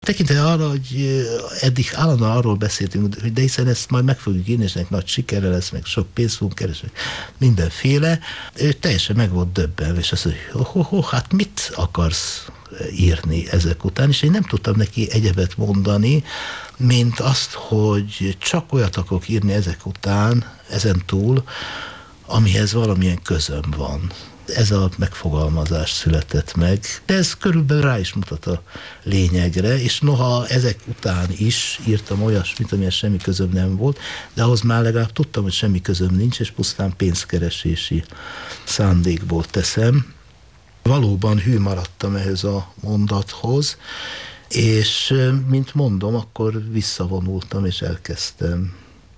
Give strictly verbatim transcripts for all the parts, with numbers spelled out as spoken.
Tekintettel arra, hogy eddig állandóan arról beszéltünk, hogy de hiszen ezt majd meg fogjuk írni, és ennek nagy sikere lesz, meg sok pénzt fogunk keresni, mindenféle. Ő teljesen meg volt döbbenve, és azt mondja, hogy ho, ho, ho, hát mit akarsz írni ezek után, és én nem tudtam neki egyebet mondani, mint azt, hogy csak olyat akarok írni ezek után, ezen túl, amihez valamilyen közöm van. Ez a megfogalmazás született meg, de ez körülbelül rá is mutat a lényegre, és noha ezek után is írtam olyasmit, amihez semmi közöm nem volt, de ahhoz már legalább tudtam, hogy semmi közöm nincs, és pusztán pénzkeresési szándékból teszem. Valóban hű maradtam ehhez a mondathoz, és mint mondom, akkor visszavonultam, és elkezdtem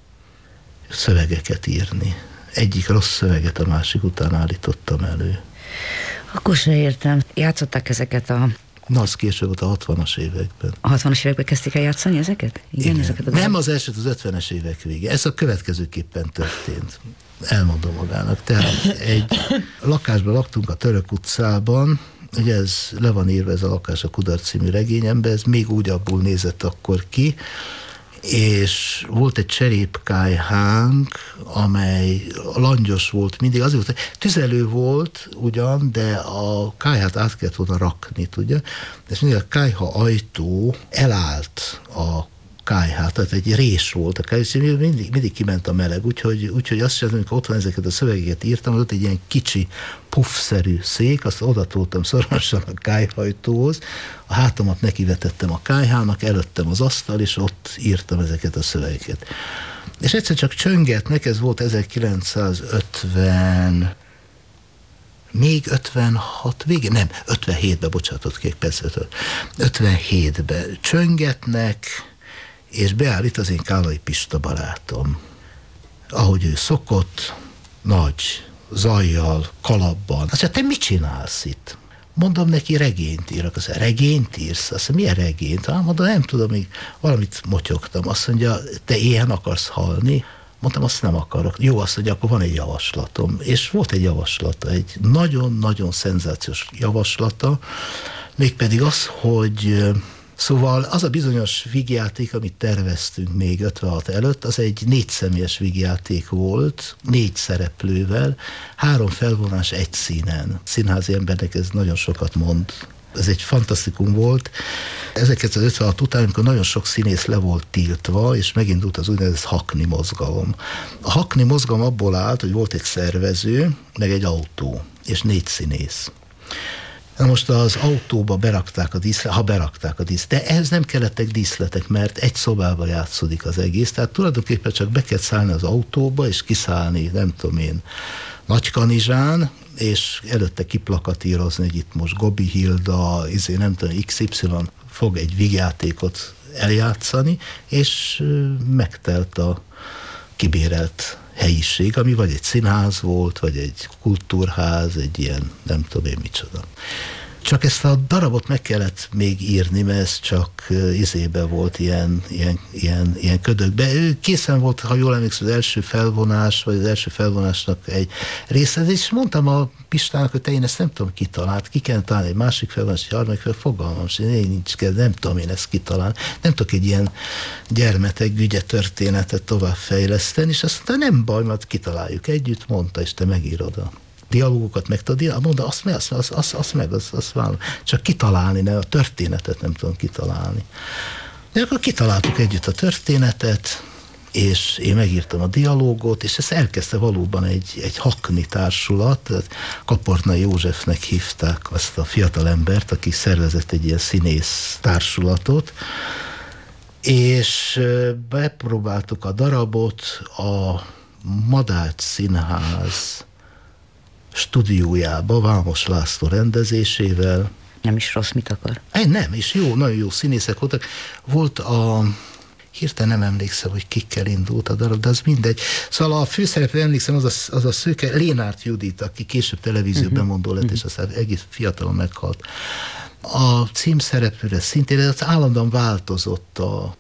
szövegeket írni. Egyik rossz szöveget a másik után állítottam elő. Akkor se értem. Játszották ezeket a... Na, az később volt a hatvanas években. A hatvanas években kezdték el játszani ezeket? Igen, Igen. Ezeket a Nem az elsőt, az ötvenes évek vége. Ez a következőképpen történt. Elmondom magának. Tehát egy lakásban laktunk a Török utcában, ugye ez le van írva, ez a lakás a Kudarc című regényemben, ez még úgy abból nézett akkor ki, és volt egy cserépkályhánk, amely langyos volt mindig, azért volt, tüzelő volt ugyan, de a kályhát át kellett volna rakni, tudja, és mindig a kályha ajtó elállt a kályhát, tehát egy rés volt a kályha, és mindig, mindig kiment a meleg, úgyhogy, úgyhogy azt sem, amikor otthon ezeket a szövegeket írtam, ott egy ilyen kicsi puffszerű szék, azt oda toltam szorosan a kályhajtóhoz, a hátamat nekivetettem a kályhának, előttem az asztal, és ott írtam ezeket a szövegeket. És egyszer csak csöngetnek, ez volt ezerkilencszázötven, még ötvenhat végén, nem, ötvenhétben, bocsánatot kék, persze, ötvenhétben csöngetnek, és beállít az én Kálai Pista barátom. Ahogy ő szokott, nagy zajjal, kalapban. Azt mondja, te mit csinálsz itt? Mondom neki, regényt írok. Azt mondja, regényt írsz? Azt mondja, milyen regényt? Ah, mondom, nem tudom, még valamit motyogtam. Azt mondja, te ilyen akarsz halni? Mondtam, azt nem akarok. Jó, azt mondja, akkor van egy javaslatom. És volt egy javaslata, egy nagyon-nagyon szenzációs javaslata, mégpedig az, hogy szóval az a bizonyos vígjáték, amit terveztünk még ötvenhat előtt, az egy négyszemélyes vígjáték volt, négy szereplővel, három felvonás egy színen. Színházi embernek ez nagyon sokat mond. Ez egy fantasztikum volt. ezerkilencszázötvenhat után, amikor nagyon sok színész le volt tiltva, és megindult az úgynevezett Hackney mozgalom. A Hackney mozgalom abból állt, hogy volt egy szervező, meg egy autó, és négy színész. Na most az autóba berakták a díszletet, ha berakták a díszletet, de ehhez nem kellettek díszletek, mert egy szobába játszódik az egész, tehát tulajdonképpen csak be kell szállni az autóba, és kiszállni, nem tudom én, Nagykanizsán, és előtte kiplakatírozni, hogy itt most Gobi Hilda, izé, nem tudom, iksz ipszilon fog egy vígjátékot eljátszani, és megtelt a kibérelt helyiség, ami vagy egy színház volt, vagy egy kultúrház, egy ilyen, nem tudom én micsoda. Csak ezt a darabot meg kellett még írni, mert ez csak izébe volt, ilyen, ilyen, ilyen, ilyen ködökbe. Ő készen volt, ha jól emlékszem, az első felvonás, vagy az első felvonásnak egy része, és mondtam a Pistának, hogy te én ezt nem tudom kitalált, ki kell találni egy másik felvonás, egy harmadik fel, fogalmam, és én nincs kell, nem tudom én ezt kitalálni. Nem tudok egy ilyen gyermetek gügye történetet továbbfejleszteni, és azt mondta, nem baj, majd kitaláljuk együtt, mondta, és te megírod a dialógokat meg tudod, mondta, azt meg, azt, azt, azt, azt meg, azt, azt vállom. Csak kitalálni, ne, a történetet nem tudom kitalálni. De akkor kitaláltuk együtt a történetet, és én megírtam a dialógot, és ezt elkezdte valóban egy, egy Hackney társulat, Kapornai Józsefnek hívták azt a fiatal embert, aki szervezett egy ilyen színész társulatot, és bepróbáltuk a darabot a Madács Színház stúdiójába, Vámos László rendezésével. Nem is rossz, mit akar? Egy, nem, és jó, nagyon jó színészek voltak. Volt a, hirtelen nem emlékszem, hogy kikkel indult a darab, de az mindegy. Szóval a főszereplő, emlékszem, az a, az a szőke, Lénárt Judit, aki később televízió uh-huh. bemondó lett, uh-huh. és aztán egész fiatalon meghalt. A címszereplőre szintén, az állandóan változott a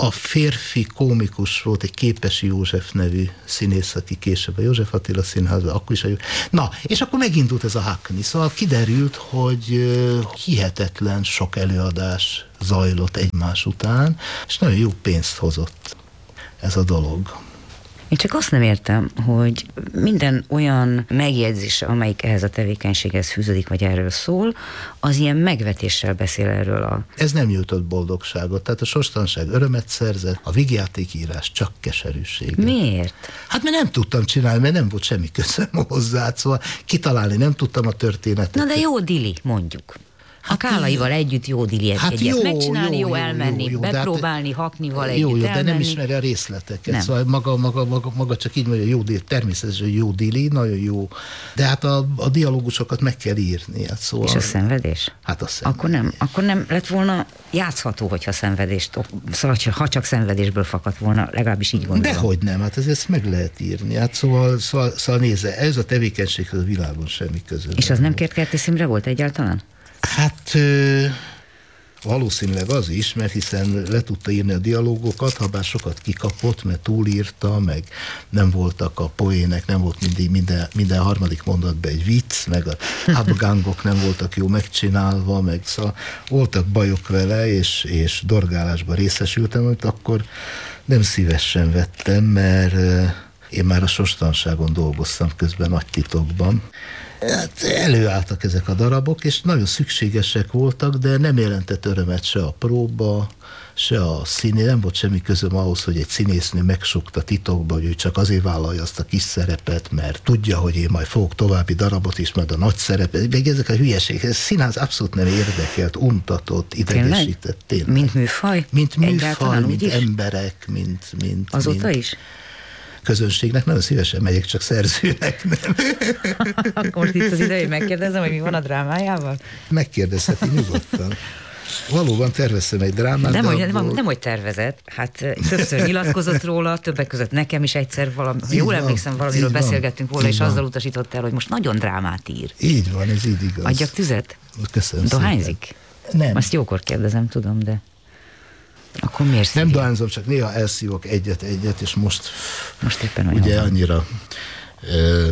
A férfi kómikus volt egy Képesi József nevű színész, aki később a József Attila Színházban, akkor is a... Na, és akkor megindult ez a Hackney. Szóval kiderült, hogy hihetetlen sok előadás zajlott egymás után, és nagyon jó pénzt hozott ez a dolog. Én csak azt nem értem, hogy minden olyan megjegyzés, amelyik ehhez a tevékenységhez fűződik, vagy erről szól, az ilyen megvetéssel beszél erről a... Ez nem nyújtott boldogságot, tehát a sorstalanság örömet szerzett, a vígjátékírás csak keserűség. Miért? Hát mert nem tudtam csinálni, mert nem volt semmi közöm hozzá, szóval kitalálni nem tudtam a történetet. Na de jó dili, mondjuk. A Kálaival együtt jó diliet hát egyet jó, megcsinálni, jó, jó, jó elmenni, jó, jó, bepróbálni, hát, Hackneyval együtt jó, jó, elmenni. de nem ismeri a részleteket. Nem. Szóval maga, maga, maga, maga csak így mondja, jó dili, természetesen jó dili, nagyon jó. De hát a, a dialógusokat meg kell írni. Hát szóval, és a szenvedés? Hát a szenvedés. Akkor nem, akkor nem lett volna játszható, hogyha szenvedést, szóval ha csak szenvedésből fakadt volna, legalábbis így gondolom. Dehogy nem, hát ezt meg lehet írni. Hát szóval, szóval, szóval nézze, ez a tevékenységhez a világon semmi közül. És az nem Kert Kertész Imre volt egyáltalán? Hát ö, valószínűleg az is, mert hiszen le tudta írni a dialógokat, ha bár sokat kikapott, mert túlírta, meg nem voltak a poének, nem volt mindig minden, minden harmadik mondatban egy vicc, meg a abgangok nem voltak jó megcsinálva, meg szóval voltak bajok vele, és, és dorgálásban részesültem, amit akkor nem szívesen vettem, mert ö, én már a sorstalanságon dolgoztam közben nagy titokban. Hát előálltak ezek a darabok, és nagyon szükségesek voltak, de nem jelentett örömet se a próba, se a színé, nem volt semmi közöm ahhoz, hogy egy színésznő megsukta titokba, hogy ő csak azért vállalja azt a kis szerepet, mert tudja, hogy én majd fogok további darabot is, majd a nagy szerepet, meg ezek a hülyeségek, ez színház abszolút nem érdekelt, untatott, idegesített. Tényleg. Mint műfaj? Mint műfaj, mint emberek, mint... mint Azóta mint... is? Közönségnek nagyon szívesen megyek, csak szerzőnek nem. Akkor most itt az ideje, hogy megkérdezem, hogy mi van a drámájával? Megkérdezheti nyugodtan. Valóban terveztem egy drámát. Nem, de hogy, abból... nem, nem, hogy tervezett, hát többször nyilatkozott róla, többek között nekem is egyszer valami, jól van, emlékszem, valamiről beszélgettünk volna, és van. Azzal utasított el, hogy most nagyon drámát ír. Így van, ez így igaz. Adjak tüzet? Köszönöm. Dohányzik? Nem. Azt jókor kérdezem, tudom, de... Akkor miért szívja? Nem dohányzom, csak néha elszívok egyet-egyet, és most, most éppen ugye van. Annyira ö,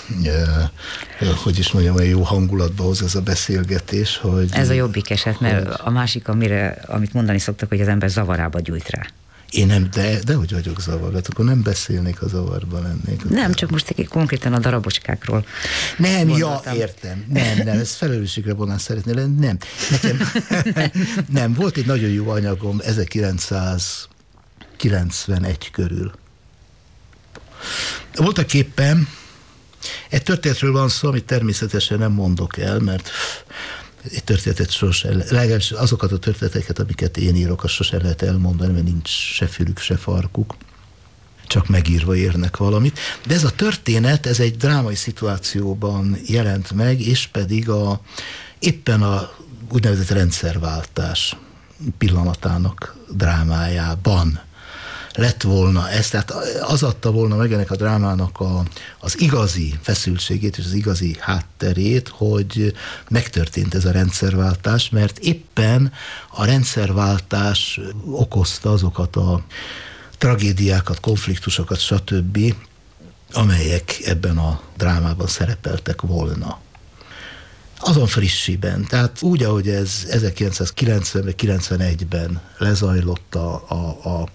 ö, hogy is mondjam, olyan jó hangulatba hoz ez a beszélgetés, hogy... Ez a jobbik eset, mert hogy... a másik, amire, amit mondani szoktak, hogy az ember zavarába gyújt rá. Én nem, de, de hogy vagyok zavarba, akkor nem beszélnék, a zavarban lennék. Nem, csak most egy konkrétan a darabocskákról. Nem, gondoltam. Ja, értem. Nem, nem, ez felelősségre vonás szeretné lenni. Nem, nekem nem, volt egy nagyon jó anyagom ezerkilencszázkilencvenegy körül. Voltak éppen egy történetről van szó, amit természetesen nem mondok el, mert egy történetet sosem, legalábbis azokat a történeteket, amiket én írok, azt sosem lehet elmondani, mert nincs se fülük, se farkuk, csak megírva érnek valamit. De ez a történet, ez egy drámai szituációban jelent meg, és pedig a, éppen a úgynevezett rendszerváltás pillanatának drámájában lett volna ez, tehát az adta volna meg ennek a drámának a, az igazi feszültségét és az igazi hátterét, hogy megtörtént ez a rendszerváltás, mert éppen a rendszerváltás okozta azokat a tragédiákat, konfliktusokat, stb., amelyek ebben a drámában szerepeltek volna. Azon frissiben, tehát úgy, ahogy ez ezerkilencszázkilencvenben, kilencvenegyben lezajlott a, a, a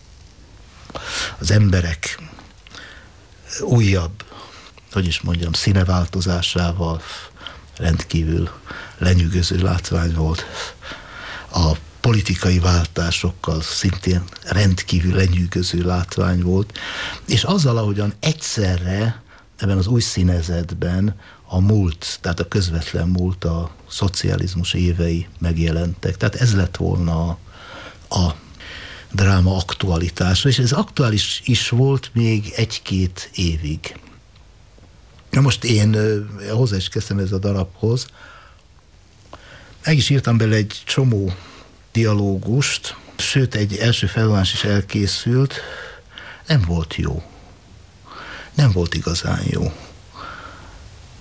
az emberek újabb, hogy is mondjam, színeváltozásával rendkívül lenyűgöző látvány volt. A politikai váltásokkal szintén rendkívül lenyűgöző látvány volt, és azzal, ahogyan egyszerre ebben az új színezetben a múlt, tehát a közvetlen múlt, a szocializmus évei megjelentek. Tehát ez lett volna a, a dráma aktualitása, és ez aktuális is volt még egy-két évig. Na most én hozzá is kezdtem ez a darabhoz. Meg is írtam bele egy csomó dialógust, sőt, egy első felvonás is elkészült. Nem volt jó. Nem volt igazán jó. Szóval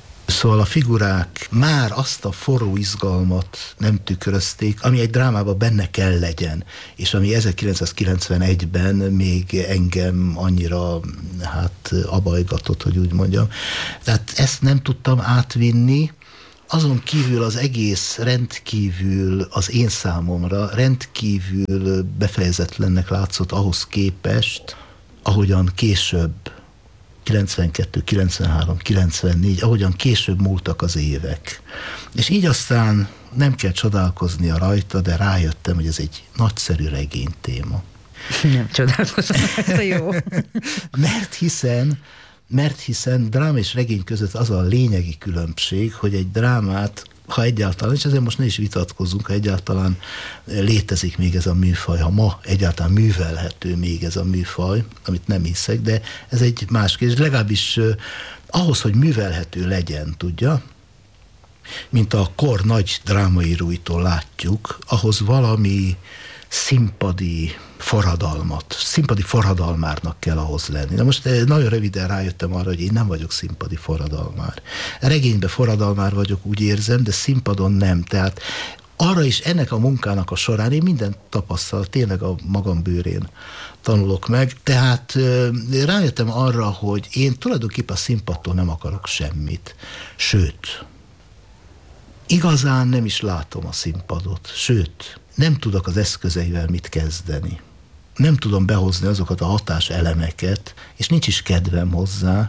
Szóval a figurák már azt a forró izgalmat nem tükrözték, ami egy drámában benne kell legyen, és ami ezerkilencszázkilencvenegyben még engem annyira hát abajgatott, hogy úgy mondjam. Tehát ezt nem tudtam átvinni, azon kívül az egész rendkívül az én számomra rendkívül befejezetlennek látszott ahhoz képest, ahogyan később kilencvenkettő, kilencvenhárom, kilencvennégy, ahogyan később múltak az évek. És így aztán nem kell csodálkoznia rajta, de rájöttem, hogy ez egy nagyszerű regénytéma. Nem csodálkozom, ez a jó. Mert hiszen, mert hiszen dráma és regény között az a lényegi különbség, hogy egy drámát, ha egyáltalán, és ezért most ne is vitatkozzunk, ha egyáltalán létezik még ez a műfaj, ha ma egyáltalán művelhető még ez a műfaj, amit nem hiszek, de ez egy más kérdés. Legalábbis eh, ahhoz, hogy művelhető legyen, tudja, mint a kor nagy drámaíróitól látjuk, ahhoz valami színpadi forradalmat, színpadi forradalmárnak kell ahhoz lenni. Na most nagyon röviden rájöttem arra, hogy én nem vagyok színpadi forradalmár. Regényben forradalmár vagyok, úgy érzem, de színpadon nem. Tehát arra is ennek a munkának a során én mindent tapasztal, tényleg a magam bőrén tanulok meg. Tehát rájöttem arra, hogy én tulajdonképpen a színpadtól nem akarok semmit. Sőt, igazán nem is látom a színpadot. Sőt, nem tudok az eszközeivel mit kezdeni. Nem tudom behozni azokat a hatás elemeket, és nincs is kedvem hozzá,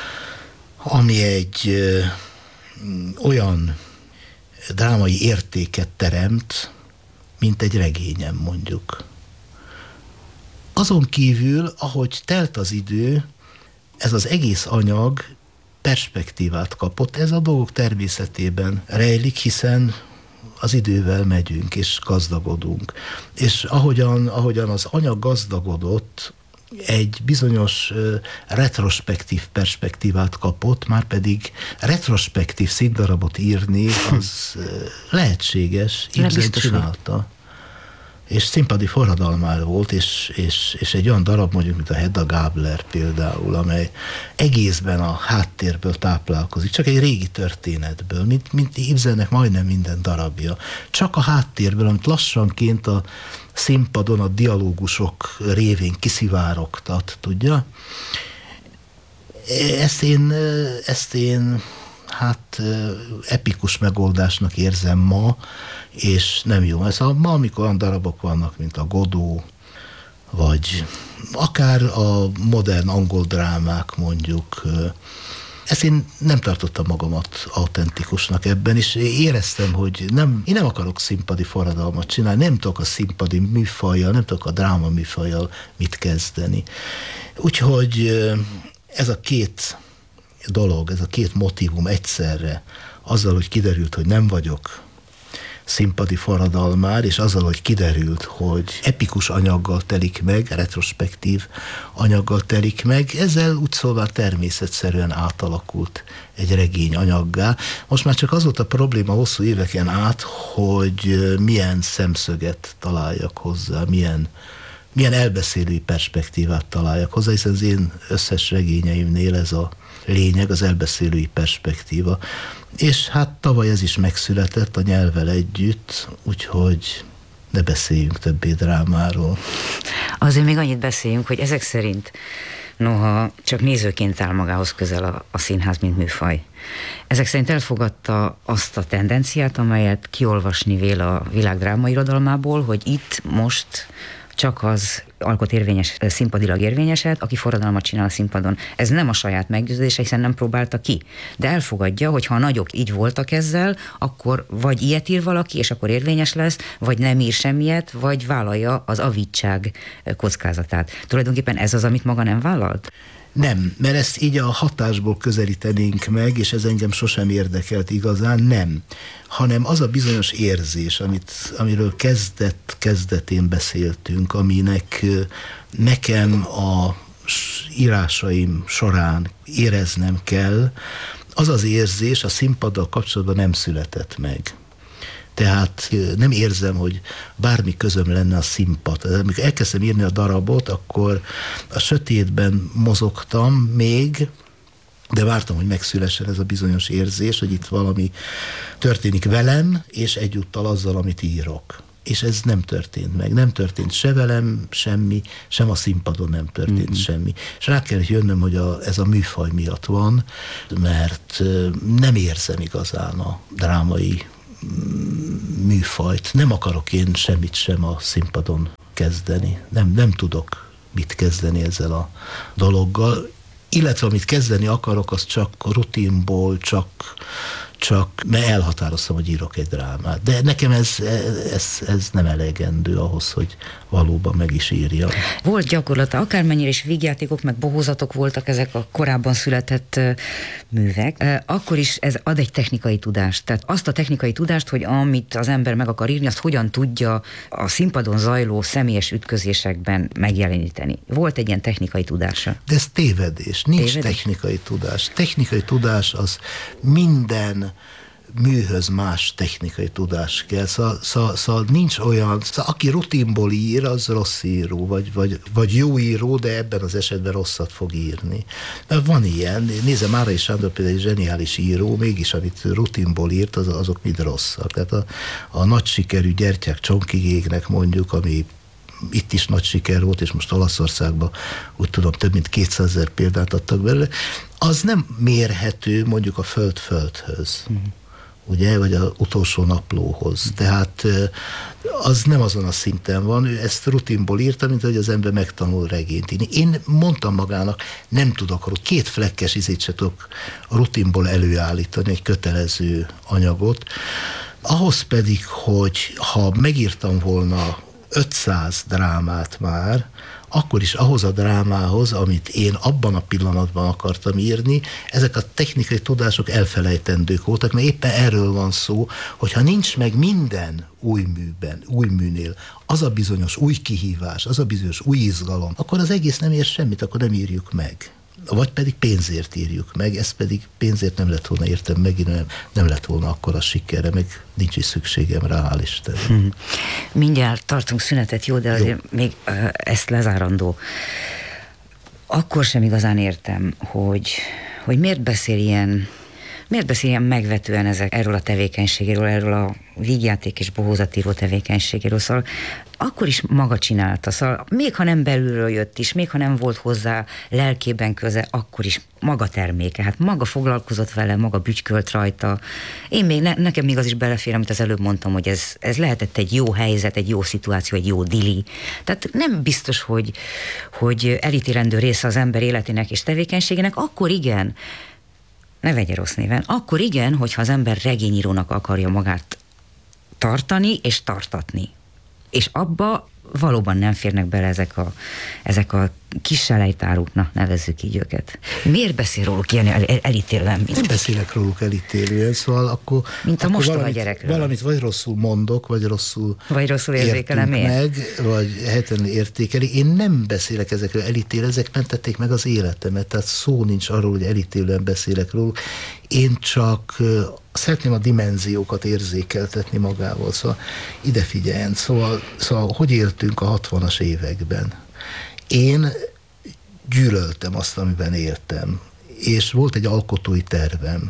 ami egy ö, olyan drámai értéket teremt, mint egy regényem mondjuk. Azon kívül, ahogy telt az idő, ez az egész anyag perspektívát kapott. Ez a dolgok természetében rejlik, hiszen az idővel megyünk, és gazdagodunk. És ahogyan, ahogyan az anyag gazdagodott, egy bizonyos uh, retrospektív perspektívát kapott, már pedig retrospektív színdarabot írni, az uh, lehetséges, Ibsen csinálta. És színpadi forradalmár volt, és, és, és egy olyan darab mondjuk, mint a Hedda Gabler például, amely egészben a háttérből táplálkozik, csak egy régi történetből, mint, mint Ibsennek majdnem minden darabja. Csak a háttérből, amit lassanként a színpadon a dialógusok révén kiszivárogtat, tudja? Ezt én, ezt én hát epikus megoldásnak érzem ma, és nem jó. Ez a, ma, amikor olyan darabok vannak, mint a Godot, vagy akár a modern angol drámák mondjuk, ezt én nem tartottam magamat autentikusnak ebben, és éreztem, hogy nem, én nem akarok színpadi forradalmat csinálni, nem tudok a színpadi műfajjal, nem tudok a dráma műfajjal mit kezdeni. Úgyhogy ez a két dolog, ez a két motívum egyszerre, azzal, hogy kiderült, hogy nem vagyok színpadi forradalmár, és azzal, hogy kiderült, hogy epikus anyaggal telik meg, retrospektív anyaggal telik meg, ezzel úgy szóval természetszerűen átalakult egy regény anyaggá. Most már csak az volt a probléma hosszú éveken át, hogy milyen szemszöget találjak hozzá, milyen, milyen elbeszélői perspektívát találjak hozzá, hiszen az én összes regényeimnél ez a lényeg, az elbeszélői perspektíva. És hát tavaly ez is megszületett a nyelvvel együtt, úgyhogy ne beszéljünk többé drámáról. Azért még annyit beszéljünk, hogy ezek szerint, noha csak nézőként áll magához közel a, a színház, mint műfaj, ezek szerint elfogadta azt a tendenciát, amelyet kiolvasni vél a világ drámairodalmából, hogy itt most csak az alkot érvényes, színpadilag érvényeset, aki forradalmat csinál a színpadon. Ez nem a saját meggyőződése, hiszen nem próbálta ki. De elfogadja, hogy ha a nagyok így voltak ezzel, akkor vagy ilyet ír valaki, és akkor érvényes lesz, vagy nem ír semmiet, vagy vállalja az avítság kockázatát. Tulajdonképpen ez az, amit maga nem vállalt? Nem, mert ezt így a hatásból közelítenénk meg, és ez engem sosem érdekelt igazán, nem. Hanem az a bizonyos érzés, amit, amiről kezdet, kezdetén beszéltünk, aminek nekem a írásaim során éreznem kell, az az érzés a színpaddal kapcsolatban nem született meg. Tehát nem érzem, hogy bármi közöm lenne a színpad. Amikor elkezdtem írni a darabot, akkor a sötétben mozogtam még, de vártam, hogy megszülessen ez a bizonyos érzés, hogy itt valami történik velem, és egyúttal azzal, amit írok. És ez nem történt meg. Nem történt se velem semmi, sem a színpadon nem történt mm-hmm. semmi. És rá kell jönnöm, hogy a, ez a műfaj miatt van, mert nem érzem igazán a drámai műfajt. Nem akarok én semmit sem a színpadon kezdeni. Nem, nem tudok mit kezdeni ezzel a dologgal. Illetve amit kezdeni akarok, az csak rutinból, csak, csak mert elhatároztam, hogy írok egy drámát. De nekem ez, ez, ez nem elegendő ahhoz, hogy valóban meg is írjam. Volt gyakorlata, akármennyire is vígjátékok, meg bohózatok voltak ezek a korábban született művek, akkor is ez ad egy technikai tudást. Tehát azt a technikai tudást, hogy amit az ember meg akar írni, azt hogyan tudja a színpadon zajló személyes ütközésekben megjeleníteni. Volt egy ilyen technikai tudása. De ez tévedés, nincs tévedés? Technikai tudás. Technikai tudás az minden műhöz más technikai tudás kell. Szóval, szóval, szóval nincs olyan, szóval aki rutinból ír, az rossz író, vagy, vagy, vagy jó író, de ebben az esetben rosszat fog írni. Mert van ilyen, nézem, Márai Sándor például egy zseniális író, mégis amit rutinból írt, az, azok mind rosszak. Tehát a, a nagy sikerű Gyertyák csonkig égnek mondjuk, ami itt is nagy siker volt, és most Olaszországban úgy tudom, több mint kétszázezer példát adtak belőle, az nem mérhető mondjuk a föld-földhöz. Mm. Ugye, vagy az utolsó naplóhoz. Tehát az nem azon a szinten van, ő ezt rutinból írta, mint hogy az ember megtanul regényt írni. Én mondtam magának, nem tudok, két flekkes izét se tudok rutinból előállítani, egy kötelező anyagot. Ahhoz pedig, hogy ha megírtam volna ötszáz drámát már, akkor is ahhoz a drámához, amit én abban a pillanatban akartam írni, ezek a technikai tudások elfelejtendők voltak, mert éppen erről van szó, hogyha nincs meg minden új műben, új műnél, az a bizonyos új kihívás, az a bizonyos új izgalom, akkor az egész nem ér semmit, akkor nem írjuk meg. Vagy pedig pénzért írjuk meg, ez pedig pénzért nem lett volna értem megint, nem, nem lett volna akkor a sikerre, meg nincs is szükségem rá, hál' Isten. Hmm. Mindjárt tartunk szünetet, jó, de azért jó. Még uh, ezt lezárandó. Akkor sem igazán értem, hogy, hogy miért beszél ilyen, miért beszél ilyen megvetően ezek, erről a tevékenységéről, erről a vígjáték és bohózatíró tevékenységéről, szóval akkor is maga csinálta, szóval még ha nem belülről jött is, még ha nem volt hozzá lelkében köze, akkor is maga terméke, hát maga foglalkozott vele, maga bütykölt rajta. Én még, ne, nekem még az is belefér, amit az előbb mondtam, hogy ez, ez lehetett egy jó helyzet, egy jó szituáció, egy jó dili. Tehát nem biztos, hogy, hogy elítélendő része az ember életének és tevékenységének, akkor igen, ne vegye rossz néven, akkor igen, hogyha az ember regényírónak akarja magát tartani és tartatni. És abba valóban nem férnek bele ezek a, ezek a kis selejtáruk, na, nevezzük így őket. Miért beszél róluk ilyen el, el, elítélően? Nem beszélek róluk elítélően, szóval akkor... Mint a mostoha gyerekről. Valamit vagy rosszul mondok, vagy rosszul, vagy rosszul érzékelem meg, vagy helytelenül értékeli. Én nem beszélek ezekről elítélő, ezek mentették meg az életemet, tehát szó nincs arról, hogy elítélően beszélek róluk. Én csak szeretném a dimenziókat érzékeltetni magával, szóval ide figyeljen, szóval, szóval hogy éltünk a hatvanas években. Én gyűlöltem azt, amiben éltem, és volt egy alkotói tervem.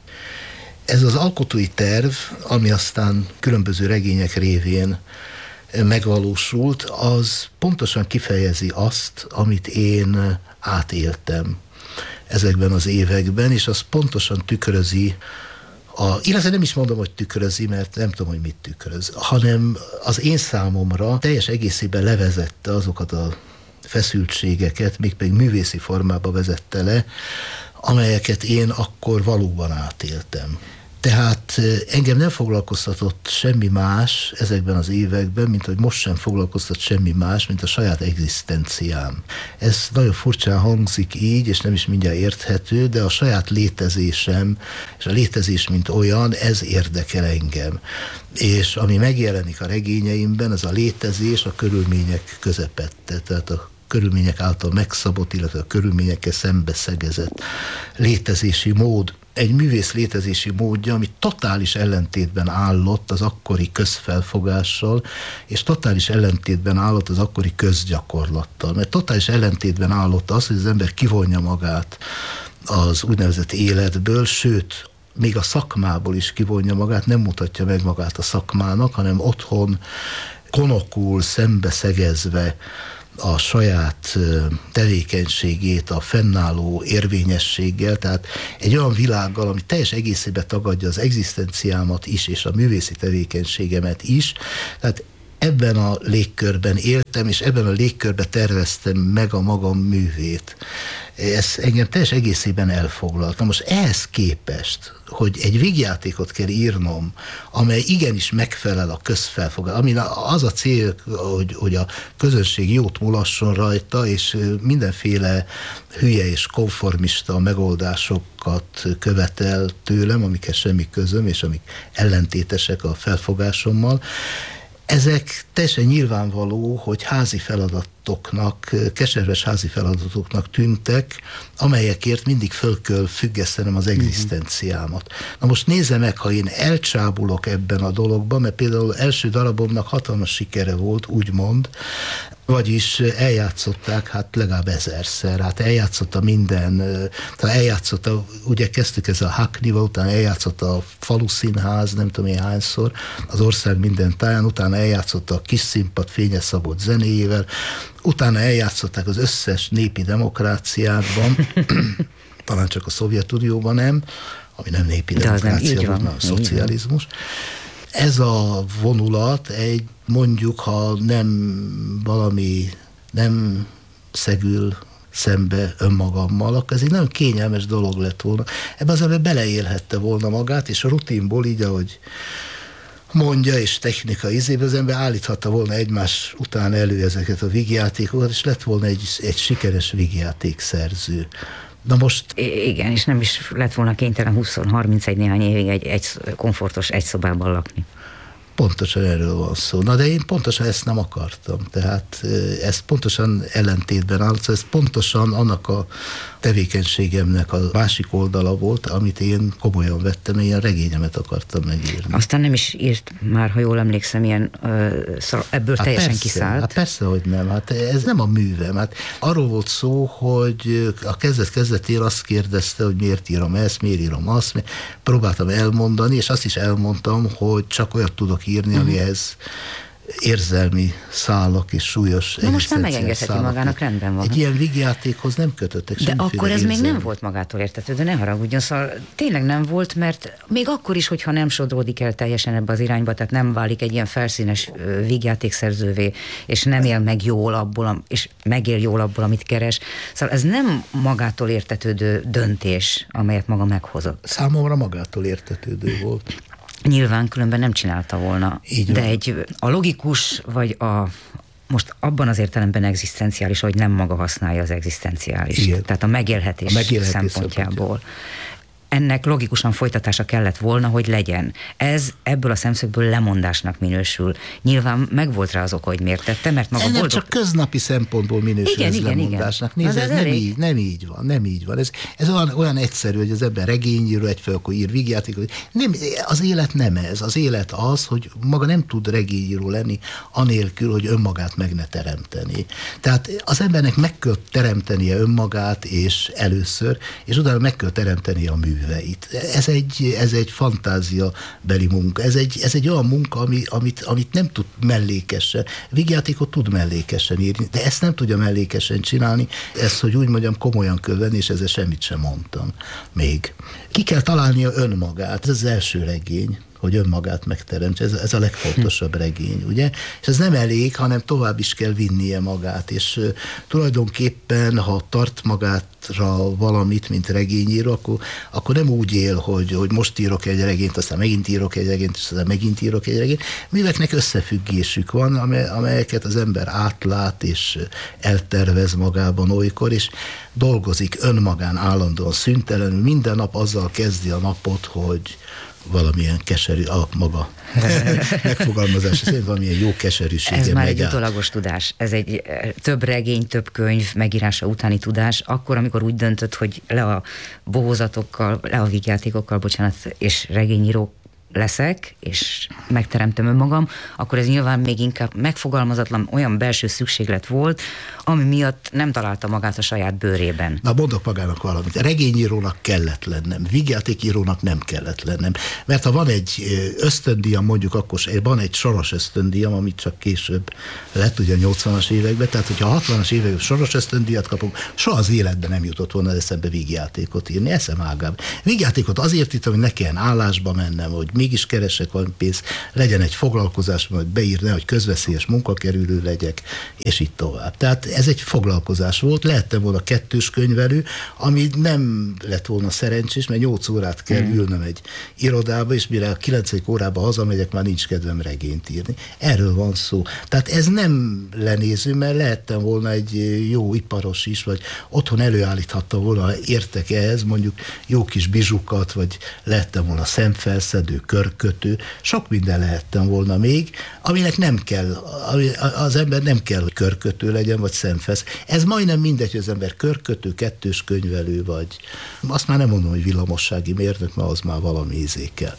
Ez az alkotói terv, ami aztán különböző regények révén megvalósult, az pontosan kifejezi azt, amit én átéltem ezekben az években, és az pontosan tükrözi, a, illetve nem is mondom, hogy tükrözi, mert nem tudom, hogy mit tükröz, hanem az én számomra teljes egészében levezette azokat a feszültségeket, mégpedig művészi formába vezette le, amelyeket én akkor valóban átéltem. Tehát engem nem foglalkoztatott semmi más ezekben az években, mint hogy most sem foglalkoztat semmi más, mint a saját egzisztenciám. Ez nagyon furcsán hangzik így, és nem is mindjárt érthető, de a saját létezésem, és a létezés mint olyan, ez érdekel engem. És ami megjelenik a regényeimben, ez a létezés a körülmények közepette, tehát a körülmények által megszabott, illetve a körülményekkel szembeszegezett létezési mód. Egy művész létezési módja, ami totális ellentétben állott az akkori közfelfogással, és totális ellentétben állott az akkori közgyakorlattal. Mert totális ellentétben állott az, hogy az ember kivonja magát az úgynevezett életből, sőt, még a szakmából is kivonja magát, nem mutatja meg magát a szakmának, hanem otthon konokul, szembeszegezve a saját tevékenységét a fennálló érvényességgel, tehát egy olyan világgal, ami teljes egészében tagadja az egzisztenciámat is, és a művészi tevékenységemet is, tehát ebben a légkörben éltem, és ebben a légkörben terveztem meg a magam művét. Ez engem teljes egészében elfoglalt. Na most ehhez képest, hogy egy vígjátékot kell írnom, amely igenis megfelel a közfelfogás, ami az a cél, hogy, hogy a közönség jót mulasson rajta, és mindenféle hülye és konformista megoldásokat követel tőlem, amikhez semmi közöm, és amik ellentétesek a felfogásommal. Ezek teljesen nyilvánvaló, hogy házi feladatoknak, keserves házi feladatoknak tűntek, amelyekért mindig föl kell függesztenem az egzisztenciámat. Na most nézze meg, ha én elcsábulok ebben a dologban, mert például első darabomnak hatalmas sikere volt, úgymond, vagyis eljátszották hát legalább ezerszer, hát eljátszotta minden, tehát eljátszotta, ugye kezdtük ez a Hackney-val, utána eljátszotta a falu színház, nem tudom én hányszor, az ország minden táján, utána eljátszotta a kis színpad Fényes Szabolcs zenéjével, utána eljátszották az összes népi demokráciákban, talán csak a Szovjetunióban nem, ami nem népi demokrácia, hanem a szocializmus. Ez a vonulat egy, mondjuk, ha nem valami nem szegül szembe önmagammal, akkor ez egy nagyon kényelmes dolog lett volna. Ebben az ember beleélhette volna magát, és a rutinból így, ahogy mondja, és technika izében az ember állíthatta volna egymás után elő ezeket a vígjátékokat, és lett volna egy, egy sikeres vígjátékszerző. Na most... Igen, és nem is lett volna kénytelen húsz-harmincegy néhány évig egy, egy komfortos egy szobában lakni. Pontosan erről van szó. Na de én pontosan ezt nem akartam. Tehát ez pontosan ellentétben áll, ez pontosan annak a tevékenységemnek a másik oldala volt, amit én komolyan vettem, ilyen regényemet akartam megírni. Aztán nem is írt már, ha jól emlékszem, ilyen uh, ebből hát teljesen persze, kiszállt. Hát persze, hogy nem. Hát ez nem a művem. Hát arról volt szó, hogy a kezdet-kezdetén azt kérdezte, hogy miért írom ezt, miért írom azt, próbáltam elmondani, és azt is elmondtam, hogy csak olyat tudok írni, uh-huh. amihez érzelmi szálak és súlyos na most már megengedheti magának, rendben van. Egy ilyen vígjátékhoz nem kötöttek de semmiféle akkor ez érzelmi. még nem volt magától értetődő, ne haragudjon, szóval tényleg nem volt, mert még akkor is, hogyha nem sodródik el teljesen ebbe az irányba, tehát nem válik egy ilyen felszínes vígjátékszerzővé, és nem él meg jól abból, és megél jól abból, amit keres. Szóval ez nem magától értetődő döntés, amelyet maga meghozott. Számomra magától értetődő volt. Nyilván különben nem csinálta volna. Így de van. egy a logikus, vagy a most abban az értelemben egzisztenciális, hogy nem maga használja az egzisztenciális. Igen. Tehát a megélhetés, a megélhetés szempontjából. szempontjából. Ennek logikusan folytatása kellett volna, hogy legyen. Ez ebből a szemszögből lemondásnak minősül. Nyilván megvolt rá az oka, hogy miért tette, mert maga nem boldog... csak köznapi szempontból minősül igen, ez igen, lemondásnak. Nézd, ez nem így, nem így van, nem így van. Ez, ez olyan, olyan egyszerű, hogy az ember regényíró, egyfelől akkor ír vígjátékot. Nem, az élet nem ez. Az élet az, hogy maga nem tud regényíró lenni, anélkül, hogy önmagát meg ne teremteni. Tehát az embernek meg kell teremtenie önmagát, és először, és utána meg kell teremtenie a műveit. Ez egy, ez egy fantáziabeli munka. Ez egy, ez egy olyan munka, ami, amit, amit nem tud mellékesen. Vígjátékot tud mellékesen írni, de ezt nem tudja mellékesen csinálni. Ezt, hogy úgy mondjam, komolyan kell venni, és ezzel semmit sem mondtam még. Ki kell találnia önmagát. Ez az első regény, hogy önmagát megteremtse. Ez, ez a legfontosabb regény, ugye? És ez nem elég, hanem tovább is kell vinnie magát, és uh, tulajdonképpen, ha tart magátra valamit, mint regényíró, akkor, akkor nem úgy él, hogy, hogy most írok egy regényt, aztán megint írok egy regényt, aztán megint írok egy regényt. Műveknek összefüggésük van, amely, amelyeket az ember átlát, és eltervez magában olykor, és dolgozik önmagán állandóan, szüntelenül, minden nap azzal kezdi a napot, hogy valamilyen keserű, a maga megfogalmazás, ez valamilyen jó keserűsége. Ez már megállt. egy utolagos tudás. Ez egy több regény, több könyv megírása utáni tudás. Akkor, amikor úgy döntött, hogy le a bohózatokkal, le a vígjátékokkal, bocsánat, és regényíró leszek, és megteremtem önmagam, akkor ez nyilván még inkább megfogalmazatlan olyan belső szükséglet volt, ami miatt nem találta magát a saját bőrében. Na, mondok magának valamit. Regényírónak kellett lennem, vígjátékírónak nem kellett lennem. Mert ha van egy ösztöndíjam, mondjuk akkor van egy soros ösztöndíjam, amit csak később lett ugye a nyolcvanas években, tehát hogyha a hatvanas években soros ösztöndíjat kapunk, soha az életben nem jutott volna eszembe vígjátékot írni, eszem ágában. Vígjátékot azért írtam, hogy ne kelljen állásba mennem, hogy mégis keresek valami pénzt, legyen egy foglalkozás, majd beírni, hogy közveszélyes munkakerülő legyek, és így tovább. Tehát ez egy foglalkozás volt, lehettem volna kettős könyvelő, ami nem lett volna szerencsés, mert nyolc órát kell mm. ülnöm egy irodába, és mire a kilencedik órába hazamegyek, már nincs kedvem regényt írni. Erről van szó. Tehát ez nem lenéző, mert lehettem volna egy jó iparos is, vagy otthon előállíthattam volna, értek ehhez, mondjuk jó kis bizsukat, vagy lehettem volna szemfelszedő, körkötő, sok minden lehettem volna még, aminek nem kell, az ember nem kell, hogy körkötő legyen, vagy szemfesz. Ez majdnem mindegy, hogy az ember körkötő, kettős könyvelő, vagy azt már nem mondom, hogy villamossági mérnök, mert az már valami ízé kell.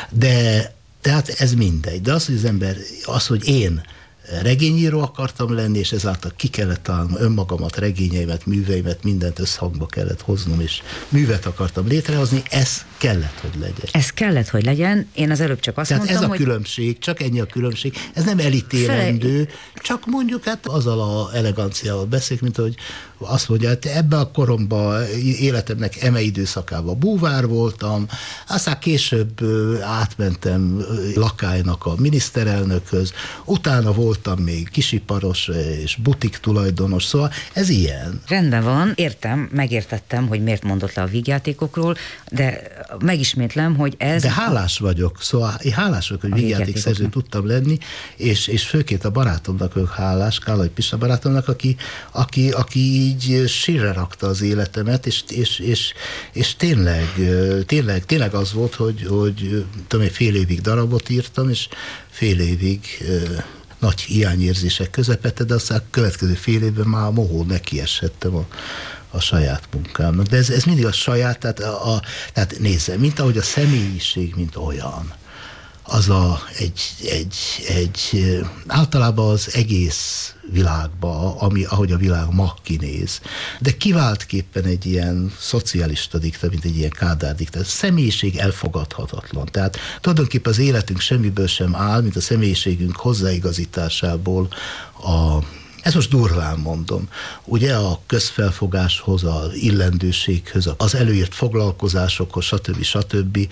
De tehát ez mindegy. De az, hogy az ember, az, hogy én regényíró akartam lenni, és ezáltal ki kellett találnom önmagamat, regényeimet, műveimet, mindent összhangba kellett hoznom, és művet akartam létrehozni, ez kellett, hogy legyen. Ez kellett, hogy legyen. Én az előbb csak azt Tehát mondtam, ez a hogy... különbség, csak ennyi a különbség. Ez nem elítélendő, Fele... csak mondjuk hát azzal a eleganciával beszél, mint hogy azt mondja, hát ebben a koromban, életemnek eme időszakában búvár voltam, aztán később átmentem lakálynak a miniszterelnökhöz, utána voltam még kisiparos és butik tulajdonos, szóval ez ilyen. Rendben van, értem, megértettem, hogy miért mondott le a vígjátékokról, de megismétlem, hogy ez... De hálás vagyok, szóval én hálás vagyok, hogy vígjátékszerző tudtam lenni, és, és főként a barátomnak vagyok hálás, Kálai Pista barátomnak, aki, aki, aki így sírre rakta az életemet, és, és, és, és tényleg, tényleg, tényleg az volt, hogy, hogy tudom, egy fél évig darabot írtam, és fél évig nagy hiányérzések közepette, de aztán a következő fél évben már mohó nekieshettem a, a saját munkámnak. De ez, ez mindig a saját, tehát, a, a, tehát nézze, mint ahogy a személyiség, mint olyan, az a, egy, egy, egy, általában az egész világban, ami, ahogy a világ ma kinéz, de kiváltképpen egy ilyen szocialista diktatúra, mint egy ilyen Kádár diktatúra. Személyiség elfogadhatatlan. Tehát tulajdonképpen az életünk semmiből sem áll, mint a személyiségünk hozzáigazításából a ezt most durván mondom. Ugye a közfelfogáshoz, az illendőséghez, az előírt foglalkozásokhoz, stb. stb.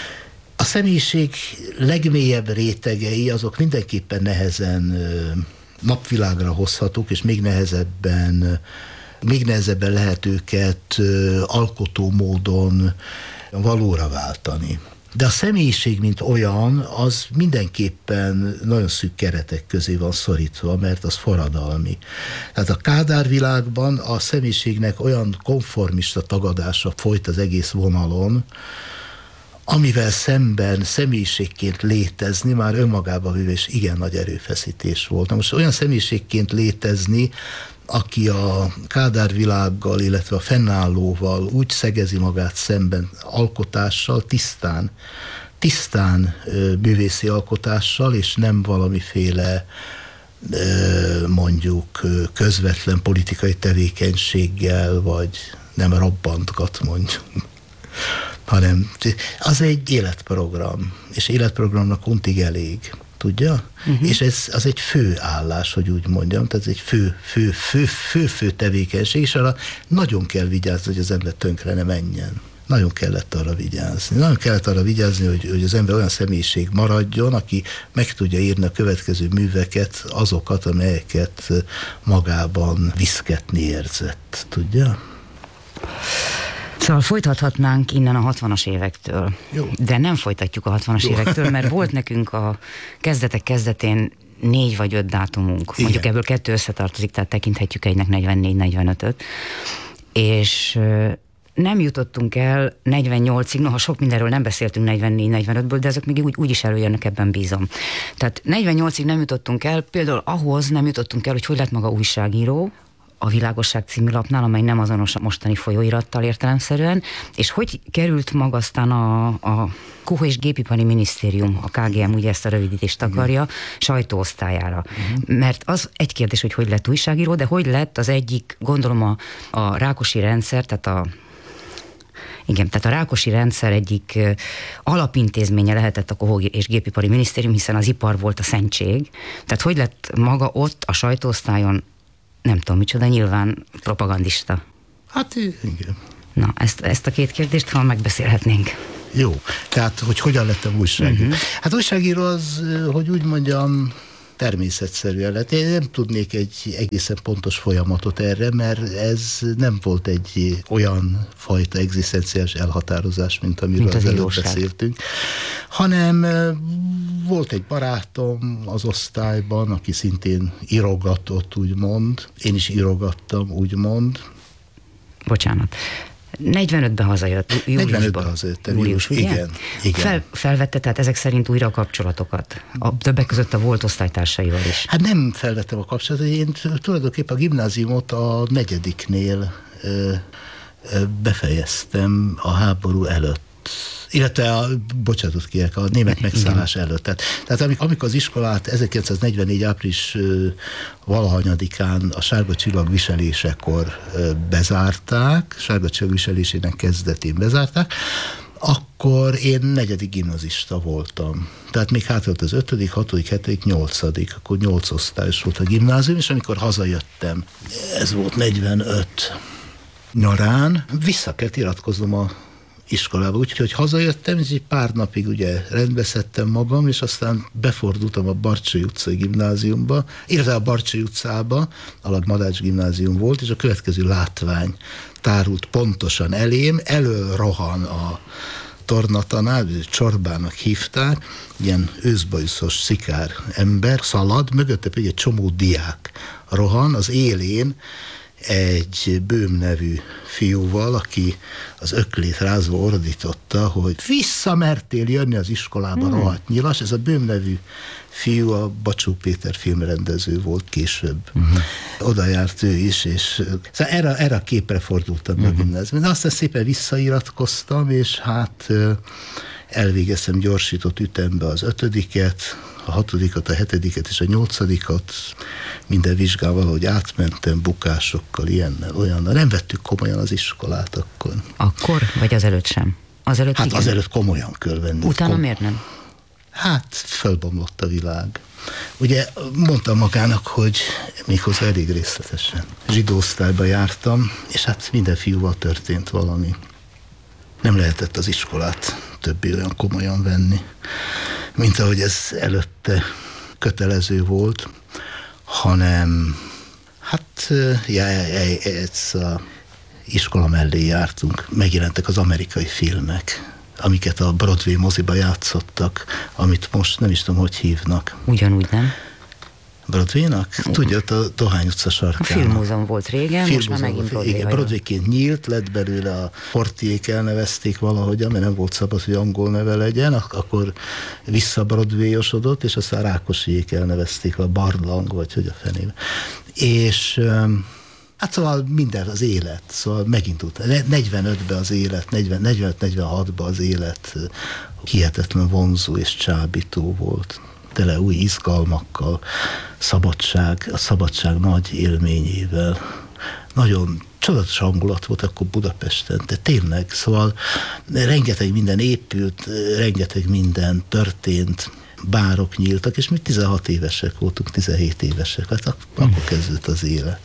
A személyiség legmélyebb rétegei, azok mindenképpen nehezen napvilágra hozhatók, és még nehezebben, még nehezebben lehet őket alkotó módon valóra váltani. De a személyiség, mint olyan, az mindenképpen nagyon szűk keretek közé van szorítva, mert az forradalmi. Tehát a Kádár világban a személyiségnek olyan konformista tagadása folyt az egész vonalon, amivel szemben személyiségként létezni már önmagában véve is igen nagy erőfeszítés volt. Na most olyan személyiségként létezni, aki a Kádár világgal, illetve a fennállóval úgy szegezi magát szemben alkotással, tisztán, tisztán művészi alkotással, és nem valamiféle mondjuk közvetlen politikai tevékenységgel, vagy nem robbantgat mondjuk, hanem az egy életprogram, és életprogramnak untig elég, tudja? Uh-huh. És ez az egy fő állás, hogy úgy mondjam, tehát ez egy fő, fő, fő, fő, fő tevékenység, és arra nagyon kell vigyázni, hogy az ember tönkre ne menjen. Nagyon kellett arra vigyázni. Nagyon kellett arra vigyázni, hogy, hogy az ember olyan személyiség maradjon, aki meg tudja írni a következő műveket, azokat, amelyeket magában viszketni érzett, tudja? Szóval folytathatnánk innen a hatvanas évektől. Jó. De nem folytatjuk a hatvanas Jó. évektől, mert volt nekünk a kezdetek kezdetén négy vagy öt dátumunk. Igen. Mondjuk ebből kettő összetartozik, tehát tekinthetjük egynek negyvennégy negyvenötöt. És nem jutottunk el negyvennyolcig, noha sok mindenről nem beszéltünk negyvennégy negyvenötből, de ezek még úgy, úgy is előjönnek, ebben bízom. Tehát negyvennyolcig nem jutottunk el, például ahhoz nem jutottunk el, hogy hogy lett maga újságíró, a Világosság című lapnál, amely nem azonos a mostani folyóirattal értelemszerűen, és hogy került maga aztán a, a Kuha és Gépipari Minisztérium, a ká gé em, ugye ezt a rövidítést akarja, uh-huh. sajtóosztályára. Uh-huh. Mert az egy kérdés, hogy hogy lett újságíró, de hogy lett az egyik, gondolom a, a Rákosi rendszer, tehát a Igen, tehát a Rákosi rendszer egyik alapintézménye lehetett a Kuha és Gépipari Minisztérium, hiszen az ipar volt a szentség. Tehát hogy lett maga ott a sajtóosztályon, nem tudom micsoda, nyilván propagandista. Hát igen. Na, ezt, ezt a két kérdést, ha megbeszélhetnénk. Jó, tehát hogy hogyan lettem újságíró? Uh-huh. Hát újságíró az, hogy úgy mondjam, természetszerűen lett. Én nem tudnék egy egészen pontos folyamatot erre, mert ez nem volt egy olyan fajta egzisztenciális elhatározás, mint amiről mint az, az előbb beszéltünk, hanem volt egy barátom az osztályban, aki szintén írogatott, úgymond. Én is írogattam, úgymond. Bocsánat. negyvenötben hazajött. negyvenötben hazajöttem. Július, ugye? Igen. igen. Fel, felvette tehát ezek szerint újra a kapcsolatokat? A, többek között a volt osztálytársaival is. Hát nem felvettem a kapcsolatot. Én tulajdonképpen a gimnáziumot a negyediknél ö, ö, befejeztem a háború előtt. Illetve a, bocsánatot kérek, a német megszállás igen. előtt. Tehát, tehát amikor az iskolát ezerkilencszáznegyvennégy április valahanyadikán a sárga csillag viselésekor bezárták, sárga csillag viselésének kezdetén bezárták, akkor én negyedik gimnazista voltam. Tehát még hát volt az ötödik, hatodik, hetedik, nyolcadik, akkor nyolc osztályos volt a gimnázium, és amikor hazajöttem, ez volt negyvenöt nyarán, vissza kellett iratkoznom a iskolába. Úgyhogy hazajöttem, és egy pár napig ugye rendbeszedtem magam, és aztán befordultam a Barcsay utcai gimnáziumba, illetve a Barcsay utcába, alatt Madács gimnázium volt, és a következő látvány tárult pontosan elém, elől rohan a tornatanár, Csorbának hívták, ilyen őszbajuszos szikár ember, szalad, mögötte pedig egy csomó diák rohan, az élén egy Böhm nevű fiúval, aki az öklét rázva ordította, hogy visszamertél jönni az iskolába, hmm. rohadt nyilas. Ez a Böhm nevű fiú a Bacsó Péter filmrendező volt később. Hmm. Oda járt ő is, és szóval erre, erre a képre fordultam hmm. megint ez. De aztán szépen visszairatkoztam, és hát elvégeztem gyorsított ütembe az ötödiket, a hatodikat, a hetediket és a nyolcadikat, minden vizsgán valahogy átmentem, bukásokkal, ilyennel, olyannal. Nem vettük komolyan az iskolát akkor. Akkor? Vagy azelőtt sem? Azelőtt hát igen? azelőtt komolyan kell venni. Utána Kom- miért nem? Hát fölbomlott a világ. Ugye mondtam magának, hogy méghozzá elég részletesen. Zsidó osztályba jártam, és hát minden fiúval történt valami. Nem lehetett az iskolát többé olyan komolyan venni, mint ahogy ez előtte kötelező volt, hanem hát ez a iskola mellé jártunk, megjelentek az amerikai filmek, amiket a Broadway moziba játszottak, amit most nem is tudom, hogy hívnak. Ugyanúgy, nem? Broadway-nak? Tudja, a Dohány utca sarkán. A filmmúzeum volt régen, Filmmúzeum most már megint Broadway. Igen, Broadwayként nyílt, lett belőle a portiék elnevezték valahogyan, mert nem volt szabad, hogy angol neve legyen, akkor vissza Broadway-osodott, és aztán Rákosiék elnevezték a Barlang, vagy hogy a fenébe. És hát szóval minden az élet, szóval megint utána, negyvenötben az élet, negyvenöt negyvenhatban az élet hihetetlen vonzó és csábító volt. Tele új izgalmakkal, szabadság, a szabadság nagy élményével. Nagyon csodatos hangulat volt akkor Budapesten, de tényleg, szóval rengeteg minden épült, rengeteg minden történt, bárok nyíltak, és mi tizenhat évesek voltunk, tizenhét évesek, hát ak- akkor kezdődött az élet.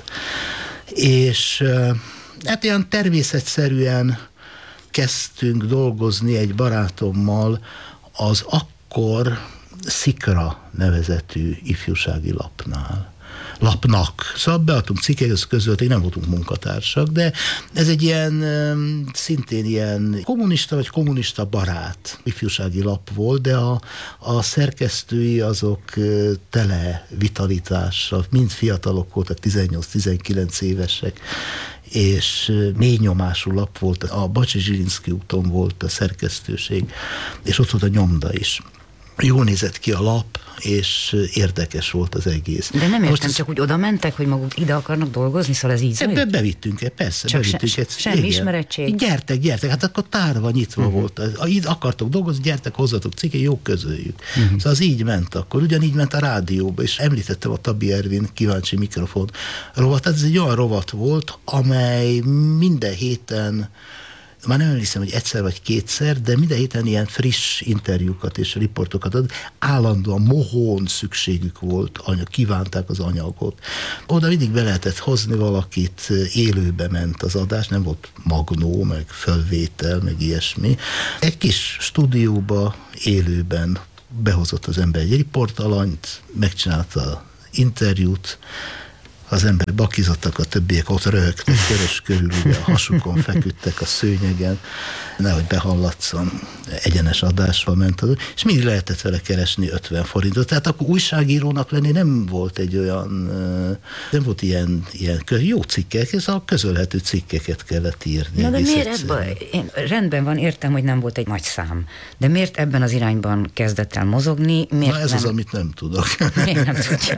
És hát ilyen természetszerűen kezdtünk dolgozni egy barátommal az akkor Szikra nevezetű ifjúsági lapnál. Lapnak. Szóval beadtunk cikkeket, közölték, nem voltunk munkatársak, de ez egy ilyen, szintén ilyen kommunista vagy kommunista barát ifjúsági lap volt, de a, a szerkesztői azok tele vitalitással, mind fiatalok voltak, tizennyolc-tizenkilenc évesek, és mély nyomású lap volt, a Bacsi Zsilinszky úton volt a szerkesztőség, és ott volt a nyomda is. jól nézett ki a lap, és érdekes volt az egész. De nem értem, most csak úgy oda mentek, hogy maguk ide akarnak dolgozni, szóval ez így zajlik? Be, bevittünk -e, persze, csak bevittünk se, egy, semmi igen. ismerettség. Gyertek, gyertek, hát akkor tárva nyitva uh-huh. volt. Így akartok dolgozni, gyertek, hozzatok cikket, jó közöljük. Uh-huh. Szóval az így ment akkor, ugyanígy ment a rádióba, és említettem a Tabi Ervin kíváncsi mikrofon rovat, tehát ez egy olyan rovat volt, amely minden héten, már nem emlékszem, hogy egyszer vagy kétszer, de minden héten ilyen friss interjúkat és riportokat ad. Állandóan mohón szükségük volt, anyag, kívánták az anyagot. Oda mindig be lehetett hozni valakit, élőbe ment az adás, nem volt magnó, meg fölvétel, meg ilyesmi. Egy kis stúdióba, élőben behozott az ember egy riportalanyt, megcsinálta interjút, az ember bakizottak, a többiek ott röhögtek, körös körül, ugye a hasukon feküdtek a szőnyegen, nehogy behallatszon, egyenes adásval ment az, és mindig lehetett vele keresni ötven forintot. Tehát akkor újságírónak lenni nem volt egy olyan, nem volt ilyen, ilyen jó cikkek, ez a közölhető cikkeket kellett írni. Na de miért ebben, én, rendben van, értem, hogy nem volt egy nagy szám, de miért ebben az irányban kezdett el mozogni? Miért Na ez nem... az, amit nem tudok. Miért nem tudja?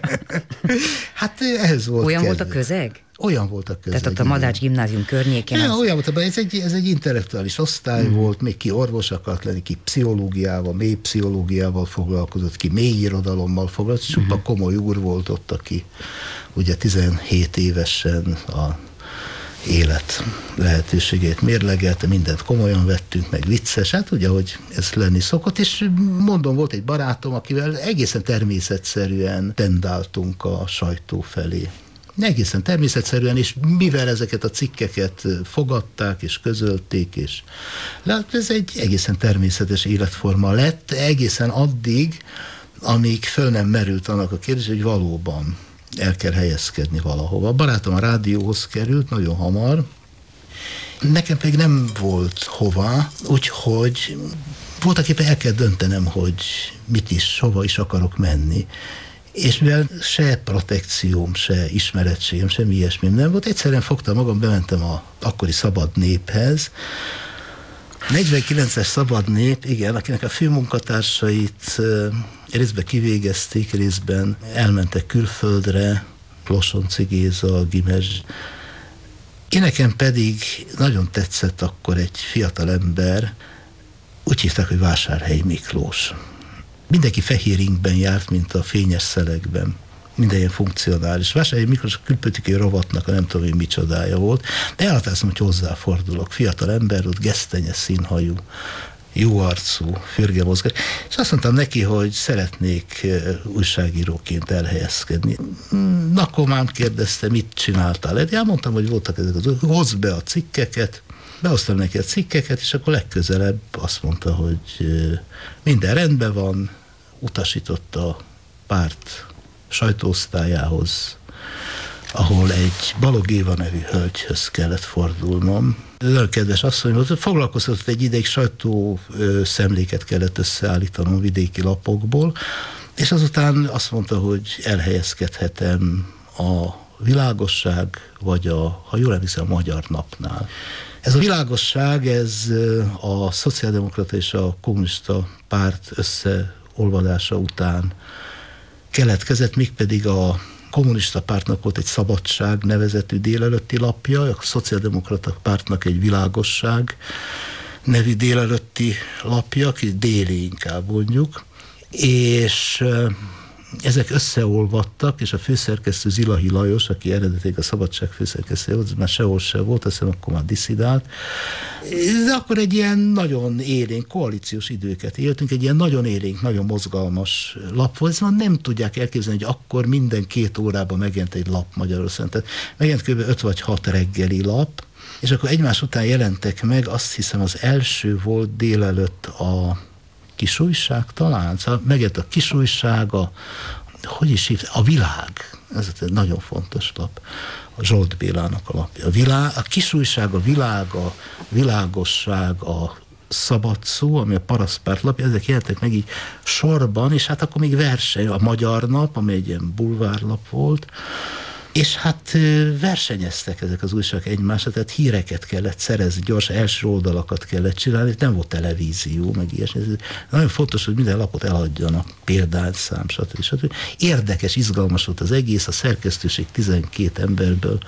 Hát ez volt olyan kedves. Volt a közeg? Olyan volt a közeg. Tehát ott a Madács gimnázium környékén. Ja, az... olyan volt, ez egy, ez egy intellektuális osztály mm. volt, még ki orvos akart lenni, ki pszichológiával, mély pszichológiával foglalkozott, ki mély irodalommal foglalkozott, mm. csupa komoly úr volt ott, aki ugye tizenhét évesen a élet lehetőségét mérlegelte, mindent komolyan vettünk, meg vicces, hát ugye, hogy ez lenni szokott, és mondom, volt egy barátom, akivel egészen természetszerűen tendáltunk a sajtó felé. Egészen természetszerűen, és mivel ezeket a cikkeket fogadták, és közölték, és lát, ez egy egészen természetes életforma lett, egészen addig, amíg föl nem merült annak a kérdés, hogy valóban el kell helyezkedni valahova. A barátom a rádióhoz került nagyon hamar, nekem pedig nem volt hova, úgyhogy voltak éppen el kell döntenem, hogy mit is, hova is akarok menni. És mivel se protekcióm, se ismerettségem, semmi ilyesmi nem volt, egyszerűen fogtam magam, bementem az akkori Szabad Néphez. negyvenkilences Szabad Nép, igen, akinek a főmunkatársait részben kivégezték, részben elmentek külföldre, Losonci Géza, Gimezs. Én nekem pedig nagyon tetszett akkor egy fiatal ember, úgy hívták, hogy Vásárhelyi Miklós. Mindenki fehér ingben járt, mint a fényes szelekben. Minden ilyen funkcionális. Vásárhelyi Miklós a külpolitikai rovatnak a nem tudom, hogy micsodája volt. De elhatároztam, hogy hozzáfordulok. Fiatal ember, ott gesztenyes színhajú, jó arcú, fürge mozgás. És azt mondtam neki, hogy szeretnék újságíróként elhelyezkedni. Nakomám kérdezte, mit csináltál? Én mondtam, hogy voltak ezek az, hozd be a cikkeket, behoztam neki a cikkeket, és akkor legközelebb azt mondta, hogy minden rendben van, utasított a párt sajtóosztályához, ahol egy Balogh Éva nevű hölgyhöz kellett fordulnom. Nagyon kedves asszony volt, foglalkoztatott egy ideig, sajtó szemléket kellett összeállítanom vidéki lapokból, és azután azt mondta, hogy elhelyezkedhetem a Világosság, vagy a, ha jól emlékszem, a Magyar Napnál. Ez a Világosság, ez a szociáldemokrata és a kommunista párt összeolvadása után keletkezett, mégpedig a kommunista pártnak volt egy Szabadság nevezetű délelőtti lapja, a szociáldemokrata pártnak egy Világosság nevű délelőtti lapja, aki déli inkább mondjuk, és ezek összeolvadtak, és a főszerkesztő Zilahi Lajos, aki eredetileg a Szabadság főszerkesztője volt, már sehol se volt, azt hiszem akkor már disszidált. De akkor egy ilyen nagyon élénk, koalíciós időket éltünk, egy ilyen nagyon élénk, nagyon mozgalmas lap volt, szóval nem tudják elképzelni, hogy akkor minden két órában megjelent egy lap Magyarországon. Tehát megjelent kb. öt vagy hat reggeli lap, és akkor egymás után jelentek meg, azt hiszem az első volt délelőtt a Kisújság talán, szóval megjelent a Kisújság, a, hogy is hívta, a Világ, ez egy nagyon fontos lap, a Zsolt Bélának a lapja. A, világ, a Kisújság, a Világ, a Világosság, a Szabad Szó, ami a Parasztpárt lapja, ezek jelentek meg így sorban, és hát akkor még verseny, a Magyar Nap, ami egy ilyen bulvárlap volt, És hát versenyeztek ezek az újságok egymásra, tehát híreket kellett szerezni, gyors első oldalakat kellett csinálni, nem volt televízió, meg ilyesmi. Nagyon fontos, hogy minden lapot eladjanak, példányszám, stb. stb. Érdekes, izgalmas volt az egész, a szerkesztőség tizenkét emberből.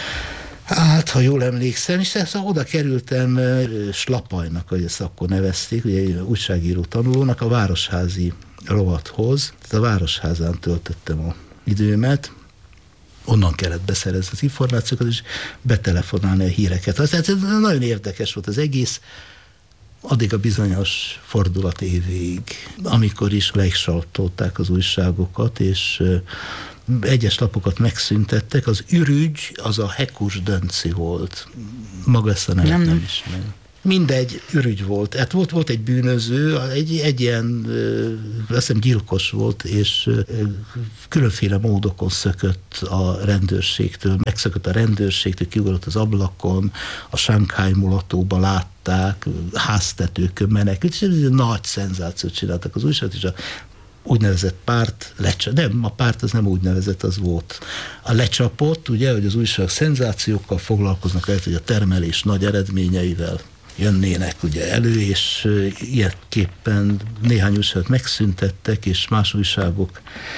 Hát, ha jól emlékszem, és ezt oda kerültem Slapajnak, ahogy ezt akkor nevezték, ugye újságíró tanulónak, a Városházi rovathoz. A Városházán töltöttem a időmet, onnan kellett beszerezni az információkat, és betelefonálni a híreket. Tehát nagyon érdekes volt az egész, addig a bizonyos fordulat évig, amikor is leigsaltolták az újságokat, és egyes lapokat megszüntettek. Az ürügy, az a Hekus Dönci volt. Maga ezt a nevet nem, nem ismerem. Mindegy, ürügy volt. Hát volt, volt egy bűnöző, egy, egy ilyen, azt hiszem gyilkos volt, és különféle módokon szökött a rendőrségtől. Megszökött a rendőrségtől, kiugrott az ablakon, a Shanghai mulatóba látták, háztetőkön menekült, és egy nagy szenzációt csináltak az újságot, és a úgynevezett párt, lecsap, nem, a párt az nem úgynevezett, az volt. A lecsapott, ugye, hogy az újság szenzációkkal foglalkoznak, lehet, hogy a termelés nagy eredményeivel jönnének ugye elő, és ilyenképpen néhány újságot megszüntettek, és más újságok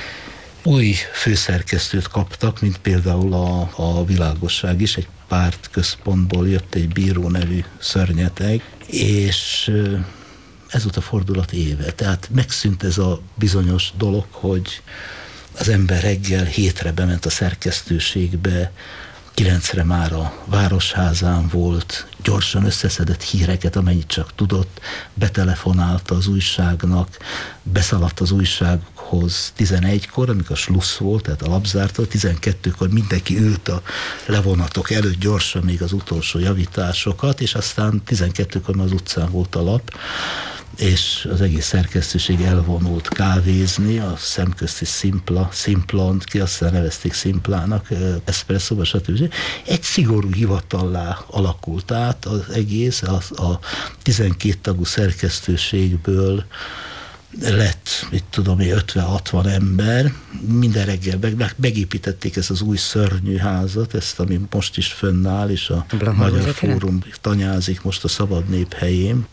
új főszerkesztőt kaptak, mint például a, a Világosság is, egy párt központból jött egy Bíró nevű szörnyeteg, és ez volt a fordulat éve. Tehát megszűnt ez a bizonyos dolog, hogy az ember reggel hétre bement a szerkesztőségbe, kilencre már a Városházán volt, gyorsan összeszedett híreket, amennyit csak tudott, betelefonálta az újságnak, beszaladt az újsághoz tizenegykor, amikor a slussz volt, tehát a lapzártól, tizenkettőkor mindenki ült a levonatok előtt gyorsan még az utolsó javításokat, és aztán tizenkettőkor már az utcán volt a lap, és az egész szerkesztőség elvonult kávézni, a szemközti Szimpla, Szimplont, ki aztán nevezték Szimplának, Eszpresszóba, stb. Egy szigorú hivatallá alakult át az egész, a, a tizenkét tagú szerkesztőségből lett, mit tudom én, ötven-hatvan ember, minden reggel meg, megépítették ezt az új szörnyű házat, ezt, ami most is fönnáll, és a Magyar Fórum tanyázik most a Szabad Nép helyén.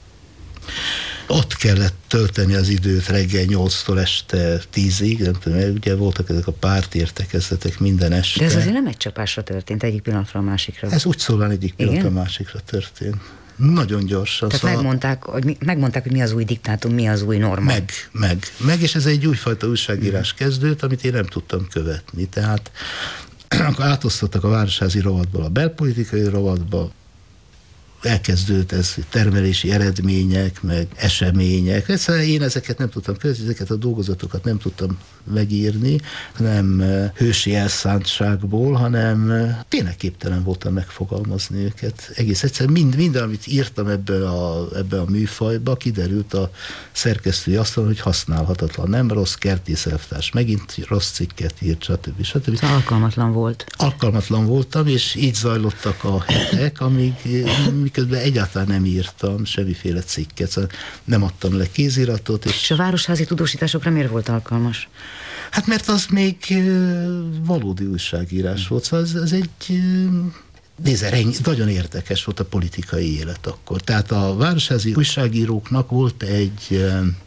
Ott kellett tölteni az időt reggel nyolctól este tízig, nem tudom, mert ugye voltak ezek a pártértekezletek minden este. De ez azért nem egy csapásra történt, egyik pillanatra a másikra. Ez úgy szólán egyik pillanatra a másikra történt. Nagyon gyorsan. Tehát szóval megmondták, hogy mi, megmondták, hogy mi az új diktátum, mi az új norma. Meg, meg. Meg, és ez egy újfajta újságírás kezdődött, amit én nem tudtam követni. Tehát akkor átosztottak a Városházi rovatból a belpolitikai rovatba, elkezdődött ez termelési eredmények, meg események. Egyszerűen én ezeket nem tudtam követni, ezeket a dolgozatokat nem tudtam megírni, nem hősi elszántságból, hanem tényleg képtelen voltam megfogalmazni őket. Egész egyszerűen mind, minden, amit írtam ebbe a, ebbe a műfajba, kiderült a szerkesztői asztalon, hogy használhatatlan, nem rossz, Kertész elvtárs megint rossz cikket írt, stb. stb. Szóval alkalmatlan volt. Alkalmatlan voltam, és így zajlottak a hetek, amíg miközben egyáltalán nem írtam semmiféle cikket, szóval nem adtam le kéziratot. És, és a városházi tudósításokra miért volt alkalmas? Hát mert az még valódi újságírás volt, szóval ez, ez egy... Nézze, nagyon érdekes volt a politikai élet akkor. Tehát a városházi újságíróknak volt egy...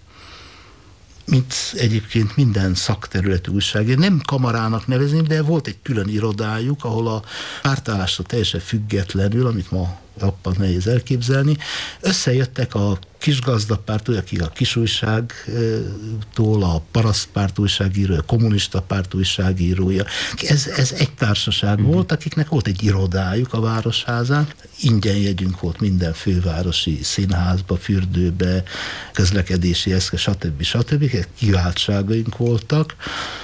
mint egyébként minden szakterületű újságíró, nem kamarának nevezni, de volt egy külön irodájuk, ahol a pártállástól teljesen függetlenül, amit ma abban nehéz elképzelni, összejöttek a kisgazdapárt, akik a kisújságtól, a parasztpárt újságírója, a kommunista párt újságírója. Ez, ez egy társaság mm-hmm. volt, akiknek volt egy irodájuk a Városházán. Ingyen jegyünk volt minden fővárosi színházba, fürdőbe, közlekedési eszköz, stb. stb. Kiváltságaink voltak,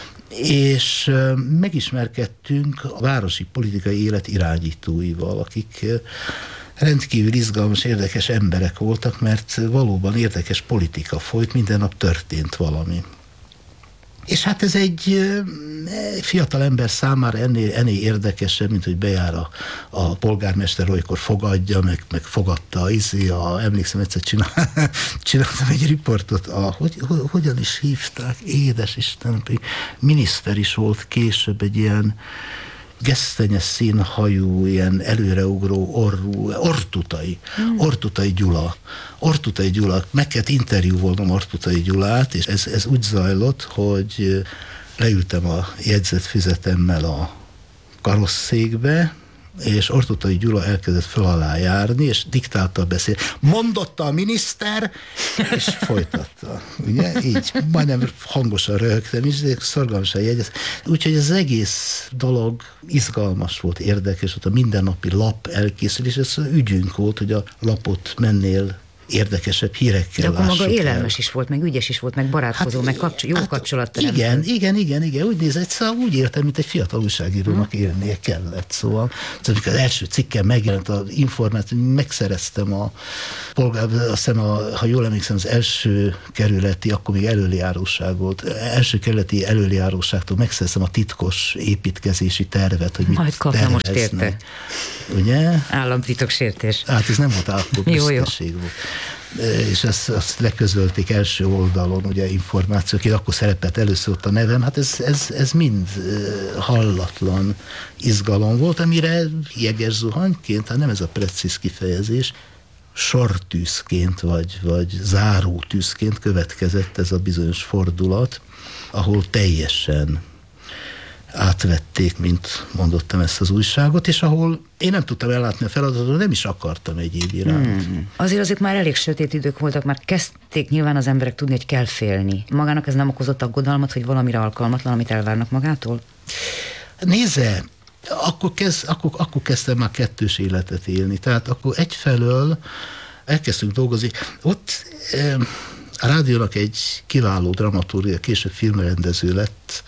és megismerkedtünk a városi politikai élet irányítóival, akik rendkívül izgalmas, érdekes emberek voltak, mert valóban érdekes politika folyt, minden nap történt valami. És hát ez egy fiatal ember számára ennél, ennél érdekesebb, mint hogy bejár a, a polgármester, olykor fogadja, meg, meg fogadta, izé, a, emlékszem, egyszer csinál, csináltam egy riportot, a, hogy, hogy, hogyan is hívták, édes Isten, miniszter is volt később, egy ilyen gesztenyes színhajú, ilyen előreugró orrú, Ortutai, hmm. Ortutai Gyula. Ortutai Gyula, meg kellett interjúvolnom Ortutai Gyulát, és ez, ez úgy zajlott, hogy leültem a jegyzetfüzetemmel a karosszékbe, és Ortutai Gyula elkezdett föl alá járni, és diktálta a beszél. Mondotta a miniszter, és folytatta. Ugye? Így, majdnem hangosan röhögtem is, de szorgalmasan jegyez. Úgyhogy az egész dolog izgalmas volt, érdekes volt, a mindennapi lap elkészülés, ez ügyünk volt, hogy a lapot mennél érdekesebb hírekkel. De akkor maga élelmes el. is volt, meg ügyes is volt, meg barátkozó, hát, meg kapcsol, jó hát, kapcsolatteremtő. Igen, igen, igen, igen, úgy nézett, szóval úgy értem, mint egy fiatal újságírónak hmm. élnie kellett, szóval. szóval amikor az első cikkem megjelent az információ, megszereztem a polgár, azt hiszem, a, ha jól emlékszem, az első kerületi, akkor még előjáróság volt, első kerületi előjáróságtól megszereztem a titkos építkezési tervet, hogy mit Majd kapna most érte. Ugye? Államtitoksértés. Hát ez nem volt akkor büszkeség volt. És ezt, ezt leközölték első oldalon, ugye információk, én akkor szerepelt először ott a nevem, hát ez, ez, ez mind hallatlan izgalom volt, amire jeges zuhanyként, hát nem ez a precíz kifejezés, sortűzként vagy, vagy zárótűzként következett ez a bizonyos fordulat, ahol teljesen átvették, mint mondottam, ezt az újságot, és ahol én nem tudtam ellátni a feladatot, nem is akartam egy év iránt. Hmm. Azért azok már elég sötét idők voltak, már kezdték nyilván az emberek tudni, hogy kell félni. Magának ez nem okozott aggodalmat, hogy valamire alkalmatlan, amit elvárnak magától? Nézze, akkor, kezd, akkor, akkor kezdtem már kettős életet élni. Tehát akkor egyfelől elkezdtünk dolgozni. Ott eh, a rádiónak egy kiváló dramaturgia, később filmrendező lett,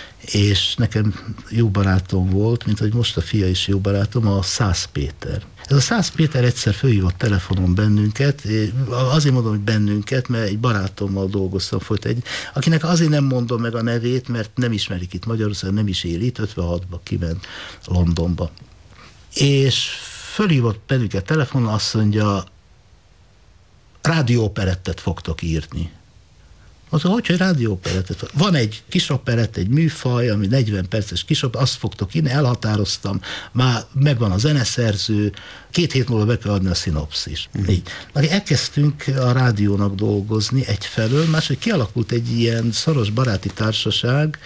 és nekem jó barátom volt, mint hogy most a fia is jó barátom, a Szász Péter. Ez a Szász Péter egyszer fölhívott telefonon bennünket, azért mondom, hogy bennünket, mert egy barátommal dolgoztam folyt egy, akinek azért nem mondom meg a nevét, mert nem ismerik itt Magyarországon, nem is él itt, ötvenhatban kiment Londonba. És fölhívott bennünket telefonon, azt mondja, rádióoperettet fogtok írni. Mondta, hogy, hogy rádióoperettet. Van egy kisoperett, egy műfaj, ami negyven perces kisoperett, azt fogtok írni, elhatároztam, már megvan a zeneszerző, két hét múlva be kell adni a szinopszis. Mm. Így. Elkezdtünk a rádiónak dolgozni egyfelől, máshogy kialakult egy ilyen szoros baráti társaság,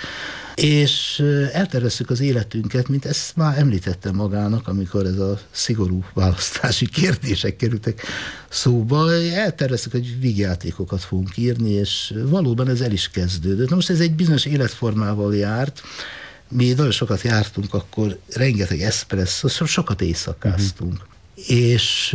és elterveztük az életünket, mint ezt már említettem magának, amikor ez a szigorú választási kérdések kerültek szóba. Elterveztük, hogy vígjátékokat fogunk írni, és valóban ez el is kezdődött. Na most ez egy bizonyos életformával járt. Mi nagyon sokat jártunk, akkor rengeteg eszpresszó, sokat éjszakáztunk. Uh-huh. És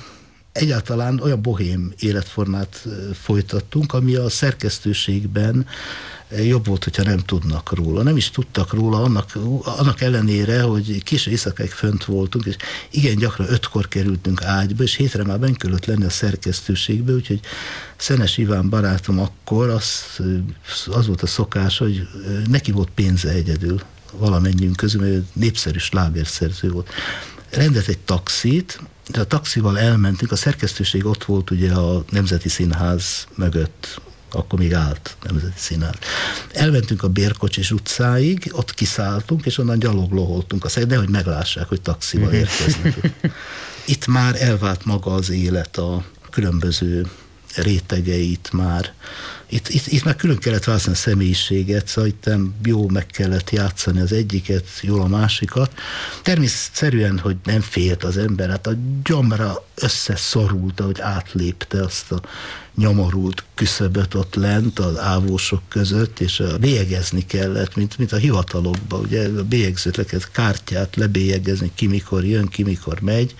egyáltalán olyan bohém életformát folytattunk, ami a szerkesztőségben jobb volt, hogyha nem tudnak róla. Nem is tudtak róla, annak, annak ellenére, hogy késő éjszakáig fönt voltunk, és igen gyakran ötkor kerültünk ágyba, és hétre már benn kellett lenni a szerkesztőségbe, úgyhogy Szenes Iván barátom akkor az, az volt a szokás, hogy neki volt pénze egyedül valamennyiünk közül, mert népszerű slágerszerző volt. Rendelt egy taxit, de a taxival elmentünk, a szerkesztőség ott volt ugye a Nemzeti Színház mögött, akkor még állt Nemzeti Színház. Elmentünk a Bérkocsis utcáig, ott kiszálltunk, és onnan gyalogloholtunk a szeg, nehogy meglássák, hogy taxival érkeznek. Itt már elvált maga az élet, a különböző rétegeit már. Itt, itt, itt már külön kellett választani a személyiséget, szóval itt jó meg kellett játszani az egyiket, jól a másikat. Természetesen, hogy nem félt az ember, hát a gyomra összeszorult, ahogy átlépte azt a nyomorult küszöböt ott lent az ávósok között, és a bélyegezni kellett, mint, mint a hivatalokban, ugye a bélyegzőt le kellett kártyát lebélyegezni, ki mikor jön, ki mikor megy,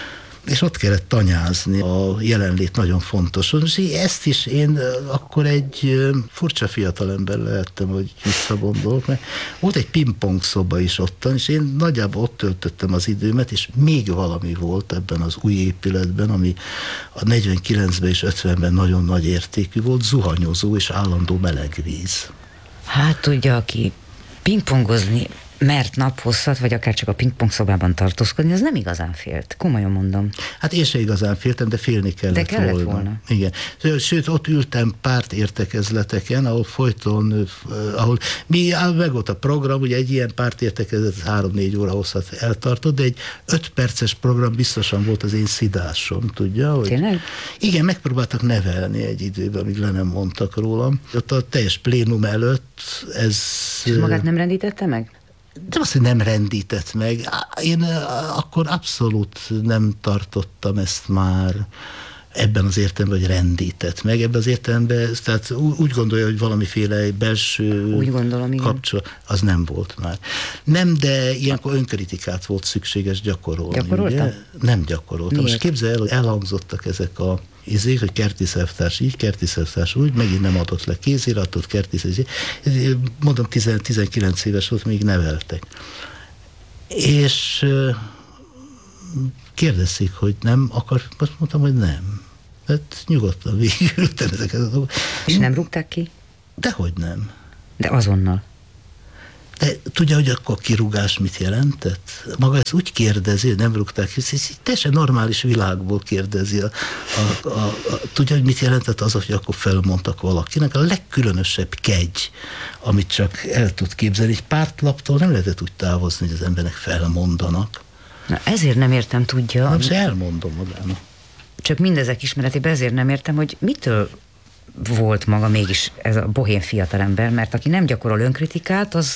és ott kellett tanyázni, a jelenlét nagyon fontos. Ezt is én akkor egy furcsa fiatalember lehettem, hogy visszagondolok, mert volt egy pingpong szoba is ottan, és én nagyjából ott töltöttem az időmet, és még valami volt ebben az új épületben, ami a negyvenkilencben és ötvenben nagyon nagy értékű volt, zuhanyozó és állandó meleg víz. Hát tudja, aki pingpongozni mert naphosszat, vagy akár csak a pingpong szobában tartózkodni, az nem igazán félt. Komolyan mondom. Hát én se igazán féltem, de félni kellett, de kellett volna. volna. Igen. Sőt, ott ültem pártértekezleteken, ahol folyton, ahol mi, meg volt a program, ugye egy ilyen pártértekezlet három-négy óra hosszat eltartott, de egy öt perces program biztosan volt az én szidásom, tudja? Hogy tényleg? Igen, megpróbáltak nevelni egy időben, amíg le nem mondtak rólam. Ott a teljes plénum előtt ez... És magát nem rendítette meg? De azt, hogy nem rendített meg. Én akkor abszolút nem tartottam ezt már ebben az értelemben, hogy rendített meg. Ebben az értelemben, tehát úgy gondolja, hogy valamiféle belső úgy gondolom, kapcsolat, az nem volt már. Nem, de ilyenkor önkritikát volt szükséges gyakorolni. Gyakoroltam? Ugye? Nem gyakoroltam. Miért? Most képzelj el, hogy elhangzottak ezek a izék, hogy kertészevtárs így, kertészevtárs úgy, megint nem adott le kéziratot, kertészevtárs, mondom, tizenkilenc éves volt, még neveltek. És kérdezik, hogy nem akar, azt mondtam, hogy nem. Hát nyugodtan végültem ezeket a dolgokat. És nem rúgták ki? Dehogy nem. De azonnal. De tudja, hogy akkor a kirúgás mit jelentett? Maga ezt úgy kérdezi, hogy nem rúgták ki, ez egy teljesen normális világból kérdezi. A, a, a, a, tudja, hogy mit jelentett az, hogy akkor felmondtak valakinek? A legkülönösebb kegy, amit csak el tud képzelni. Egy pártlaptól nem lehetett úgy távozni, hogy az embernek felmondanak. Na, ezért nem értem, tudja. Nem, se elmondom magának. Csak mindezek ismeretében ezért nem értem, hogy mitől volt maga mégis ez a bohém fiatalember, mert aki nem gyakorol önkritikát, az,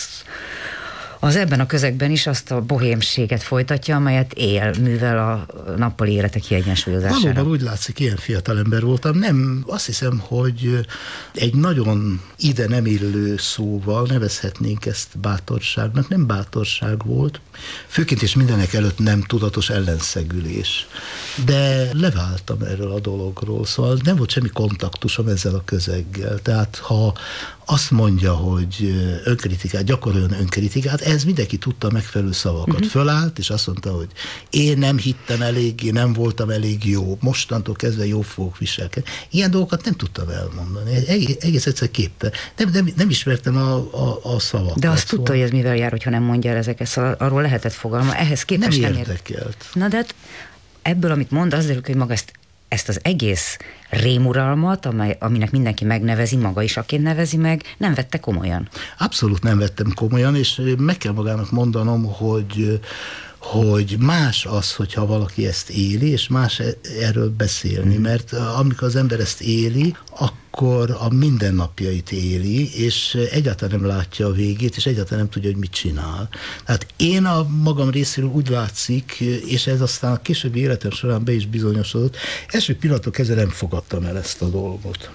az ebben a közegben is azt a bohémséget folytatja, amelyet él, művel a nappali élete kiegyensúlyozására. Valóban úgy látszik, ilyen fiatalember voltam. Nem, azt hiszem, hogy egy nagyon ide nem illő szóval nevezhetnénk ezt bátorságnak. Nem bátorság volt, főként és mindenek előtt nem tudatos ellenszegülés. De leváltam erről a dologról, szóval nem volt semmi kontaktusom ezzel a közeggel. Tehát ha azt mondja, hogy önkritikát, gyakoroljon önkritikát, ez mindenki tudta megfelelő szavakat. Uh-huh. Fölállt, és azt mondta, hogy én nem hittem eléggé, nem voltam elég jó, mostantól kezdve jó fogok viselkedni. Ilyen dolgokat nem tudtam elmondani. Egész, egész egyszer képte. Nem, nem, nem ismertem a, a, a szavakat. De azt szóval tudta, hogy ez mivel jár, hogyha nem mondja el ezeket, szóval arról lehetett fogalma. Ehhez képest nem nem érdekelt. Na de hát ebből, amit mond, az derül, hogy maga ezt, ezt az egész rémuralmat, amely, aminek mindenki megnevezi, maga is aként nevezi meg, nem vette komolyan. Abszolút nem vettem komolyan, és meg kell magának mondanom, hogy hogy más az, hogyha valaki ezt éli, és más erről beszélni, mert amikor az ember ezt éli, akkor a mindennapjait éli, és egyáltalán nem látja a végét, és egyáltalán nem tudja, hogy mit csinál. Tehát én a magam részéről úgy látszik, és ez aztán a későbbi életem során be is bizonyosodott, első pillanattól kezdve nem fogadtam el ezt a dolgot.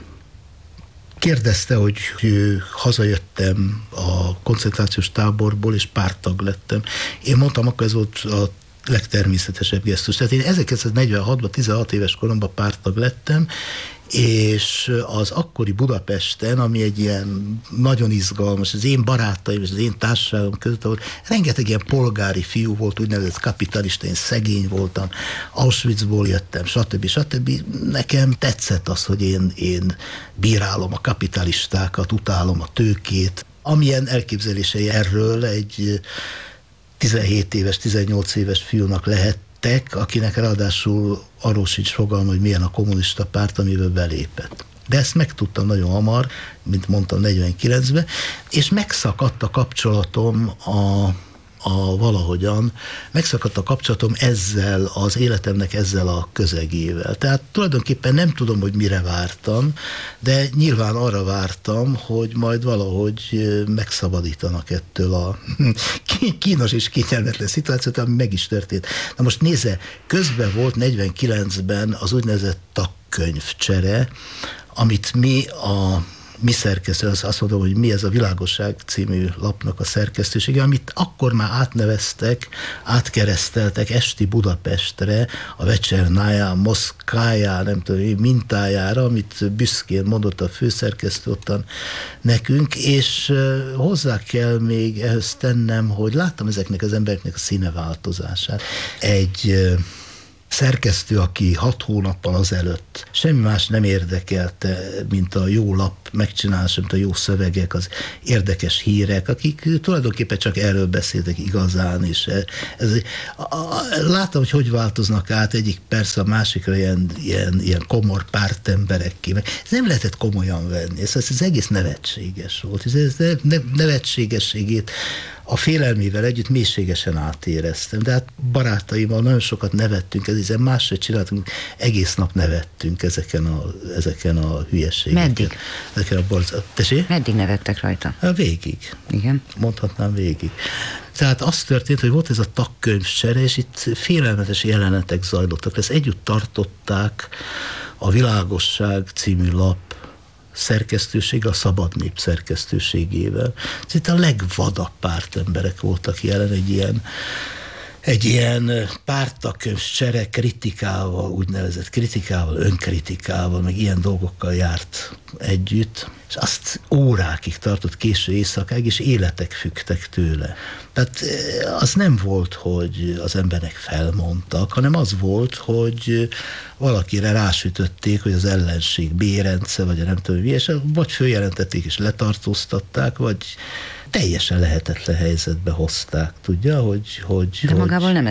Kérdezte, hogy hazajöttem a koncentrációs táborból, és párttag lettem. Én mondtam, akkor ez volt a legtermészetesebb gesztus. Tehát én ezerkilencszáznegyvenhatban, tizenhat éves koromban párttag lettem, és az akkori Budapesten, ami egy ilyen nagyon izgalmas, az én barátaim és az én társaságom között, ahol rengeteg ilyen polgári fiú volt, úgynevezett kapitalista, én szegény voltam, Auschwitzból jöttem, stb. stb. Nekem tetszett az, hogy én, én bírálom a kapitalistákat, utálom a tőkét. Amilyen elképzelései erről egy tizenhét éves, tizennyolc éves fiúnak lehettek, akinek ráadásul arról sincs fogalma, hogy milyen a kommunista párt, amivel belépett. De ezt megtudtam nagyon hamar, mint mondtam, negyvenkilencben, és megszakadt a kapcsolatom a, a valahogyan, megszakadt a kapcsolatom ezzel, az életemnek ezzel a közegével. Tehát tulajdonképpen nem tudom, hogy mire vártam, de nyilván arra vártam, hogy majd valahogy megszabadítanak ettől a kínos és kényelmetlen szituációt, ami meg is történt. Na most nézze, közben volt negyvenkilencben az úgynevezett tagkönyvcsere, amit mi a mi szerkesztő, azt mondom, hogy mi ez a Világosság című lapnak a szerkesztősége, amit akkor már átneveztek, átkereszteltek Esti Budapestre, a Večernája, Moszkája, nem tudom, mintájára, amit büszkén mondott a főszerkesztő ottan nekünk, és hozzá kell még ehhez tennem, hogy láttam ezeknek az embereknek a színeváltozását. Egy szerkesztő, aki hat hónappal azelőtt semmi más nem érdekelte, mint a jó lap megcsinálás, mint a jó szövegek, az érdekes hírek, akik tulajdonképpen csak erről beszéltek igazán, és ez, a, a, látom, hogy hogy változnak át egyik persze a másikra ilyen, ilyen, ilyen komor pártemberekké. Ez nem lehetett komolyan venni, ez, ez, ez egész nevetséges volt. Ez, ez ne, nevetségességét a félelmével együtt mélységesen átéreztem, de hát barátaimmal nagyon sokat nevettünk, ezért más se csináltunk, egész nap nevettünk ezeken a, ezeken a hülyeségeken. Meddig? Ezeken a borz... Tessék? Meddig nevettek rajta? Végig. Igen. Mondhatnám végig. Tehát az történt, hogy volt ez a tagkönyvcsere, és itt félelmetes jelenetek zajlottak. Ezt együtt tartották a Világosság című lap szerkesztősége, a Szabad Nép szerkesztőségével. Itt a legvadabb pártemberek voltak jelen, egy ilyen, egy ilyen pártagkönyvcsere kritikával, úgynevezett kritikával, önkritikával, meg ilyen dolgokkal járt együtt, és azt órákig tartott, késő éjszakáig, és életek függtek tőle. Tehát az nem volt, hogy az emberek felmondtak, hanem az volt, hogy valakire rásütötték, hogy az ellenség Bérence, vagy a nem tudom, és vagy följelentették és letartóztatták, vagy teljesen lehetetlen helyzetbe hozták, tudja, hogy... hogy De magával hogy... nem